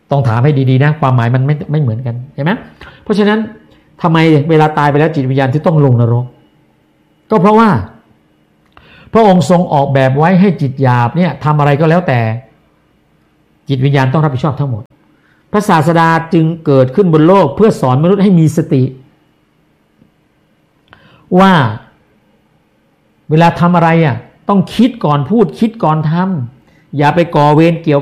ต้องถามให้ดีๆนะความหมายมันไม่เหมือนกันเห็นไหมเพราะฉะนั้นทำไมเวลาตายไปแล้วจิตวิญญาณที่ต้องลงนรกก็เพราะว่าพระองค์ทรงออกแบบไว้ให้จิตหยาบเนี่ยทำอะไรก็แล้วแต่จิตวิญญาณต้องรับผิดชอบทั้งหมดพระศาสดาจึงเกิดขึ้นบนโลกเพื่อสอนมนุษย์ให้มีสติว่าเวลาทำอะไรต้องคิดก่อนพูดคิดก่อนทำอย่าไปก่อเวรเกี่ยว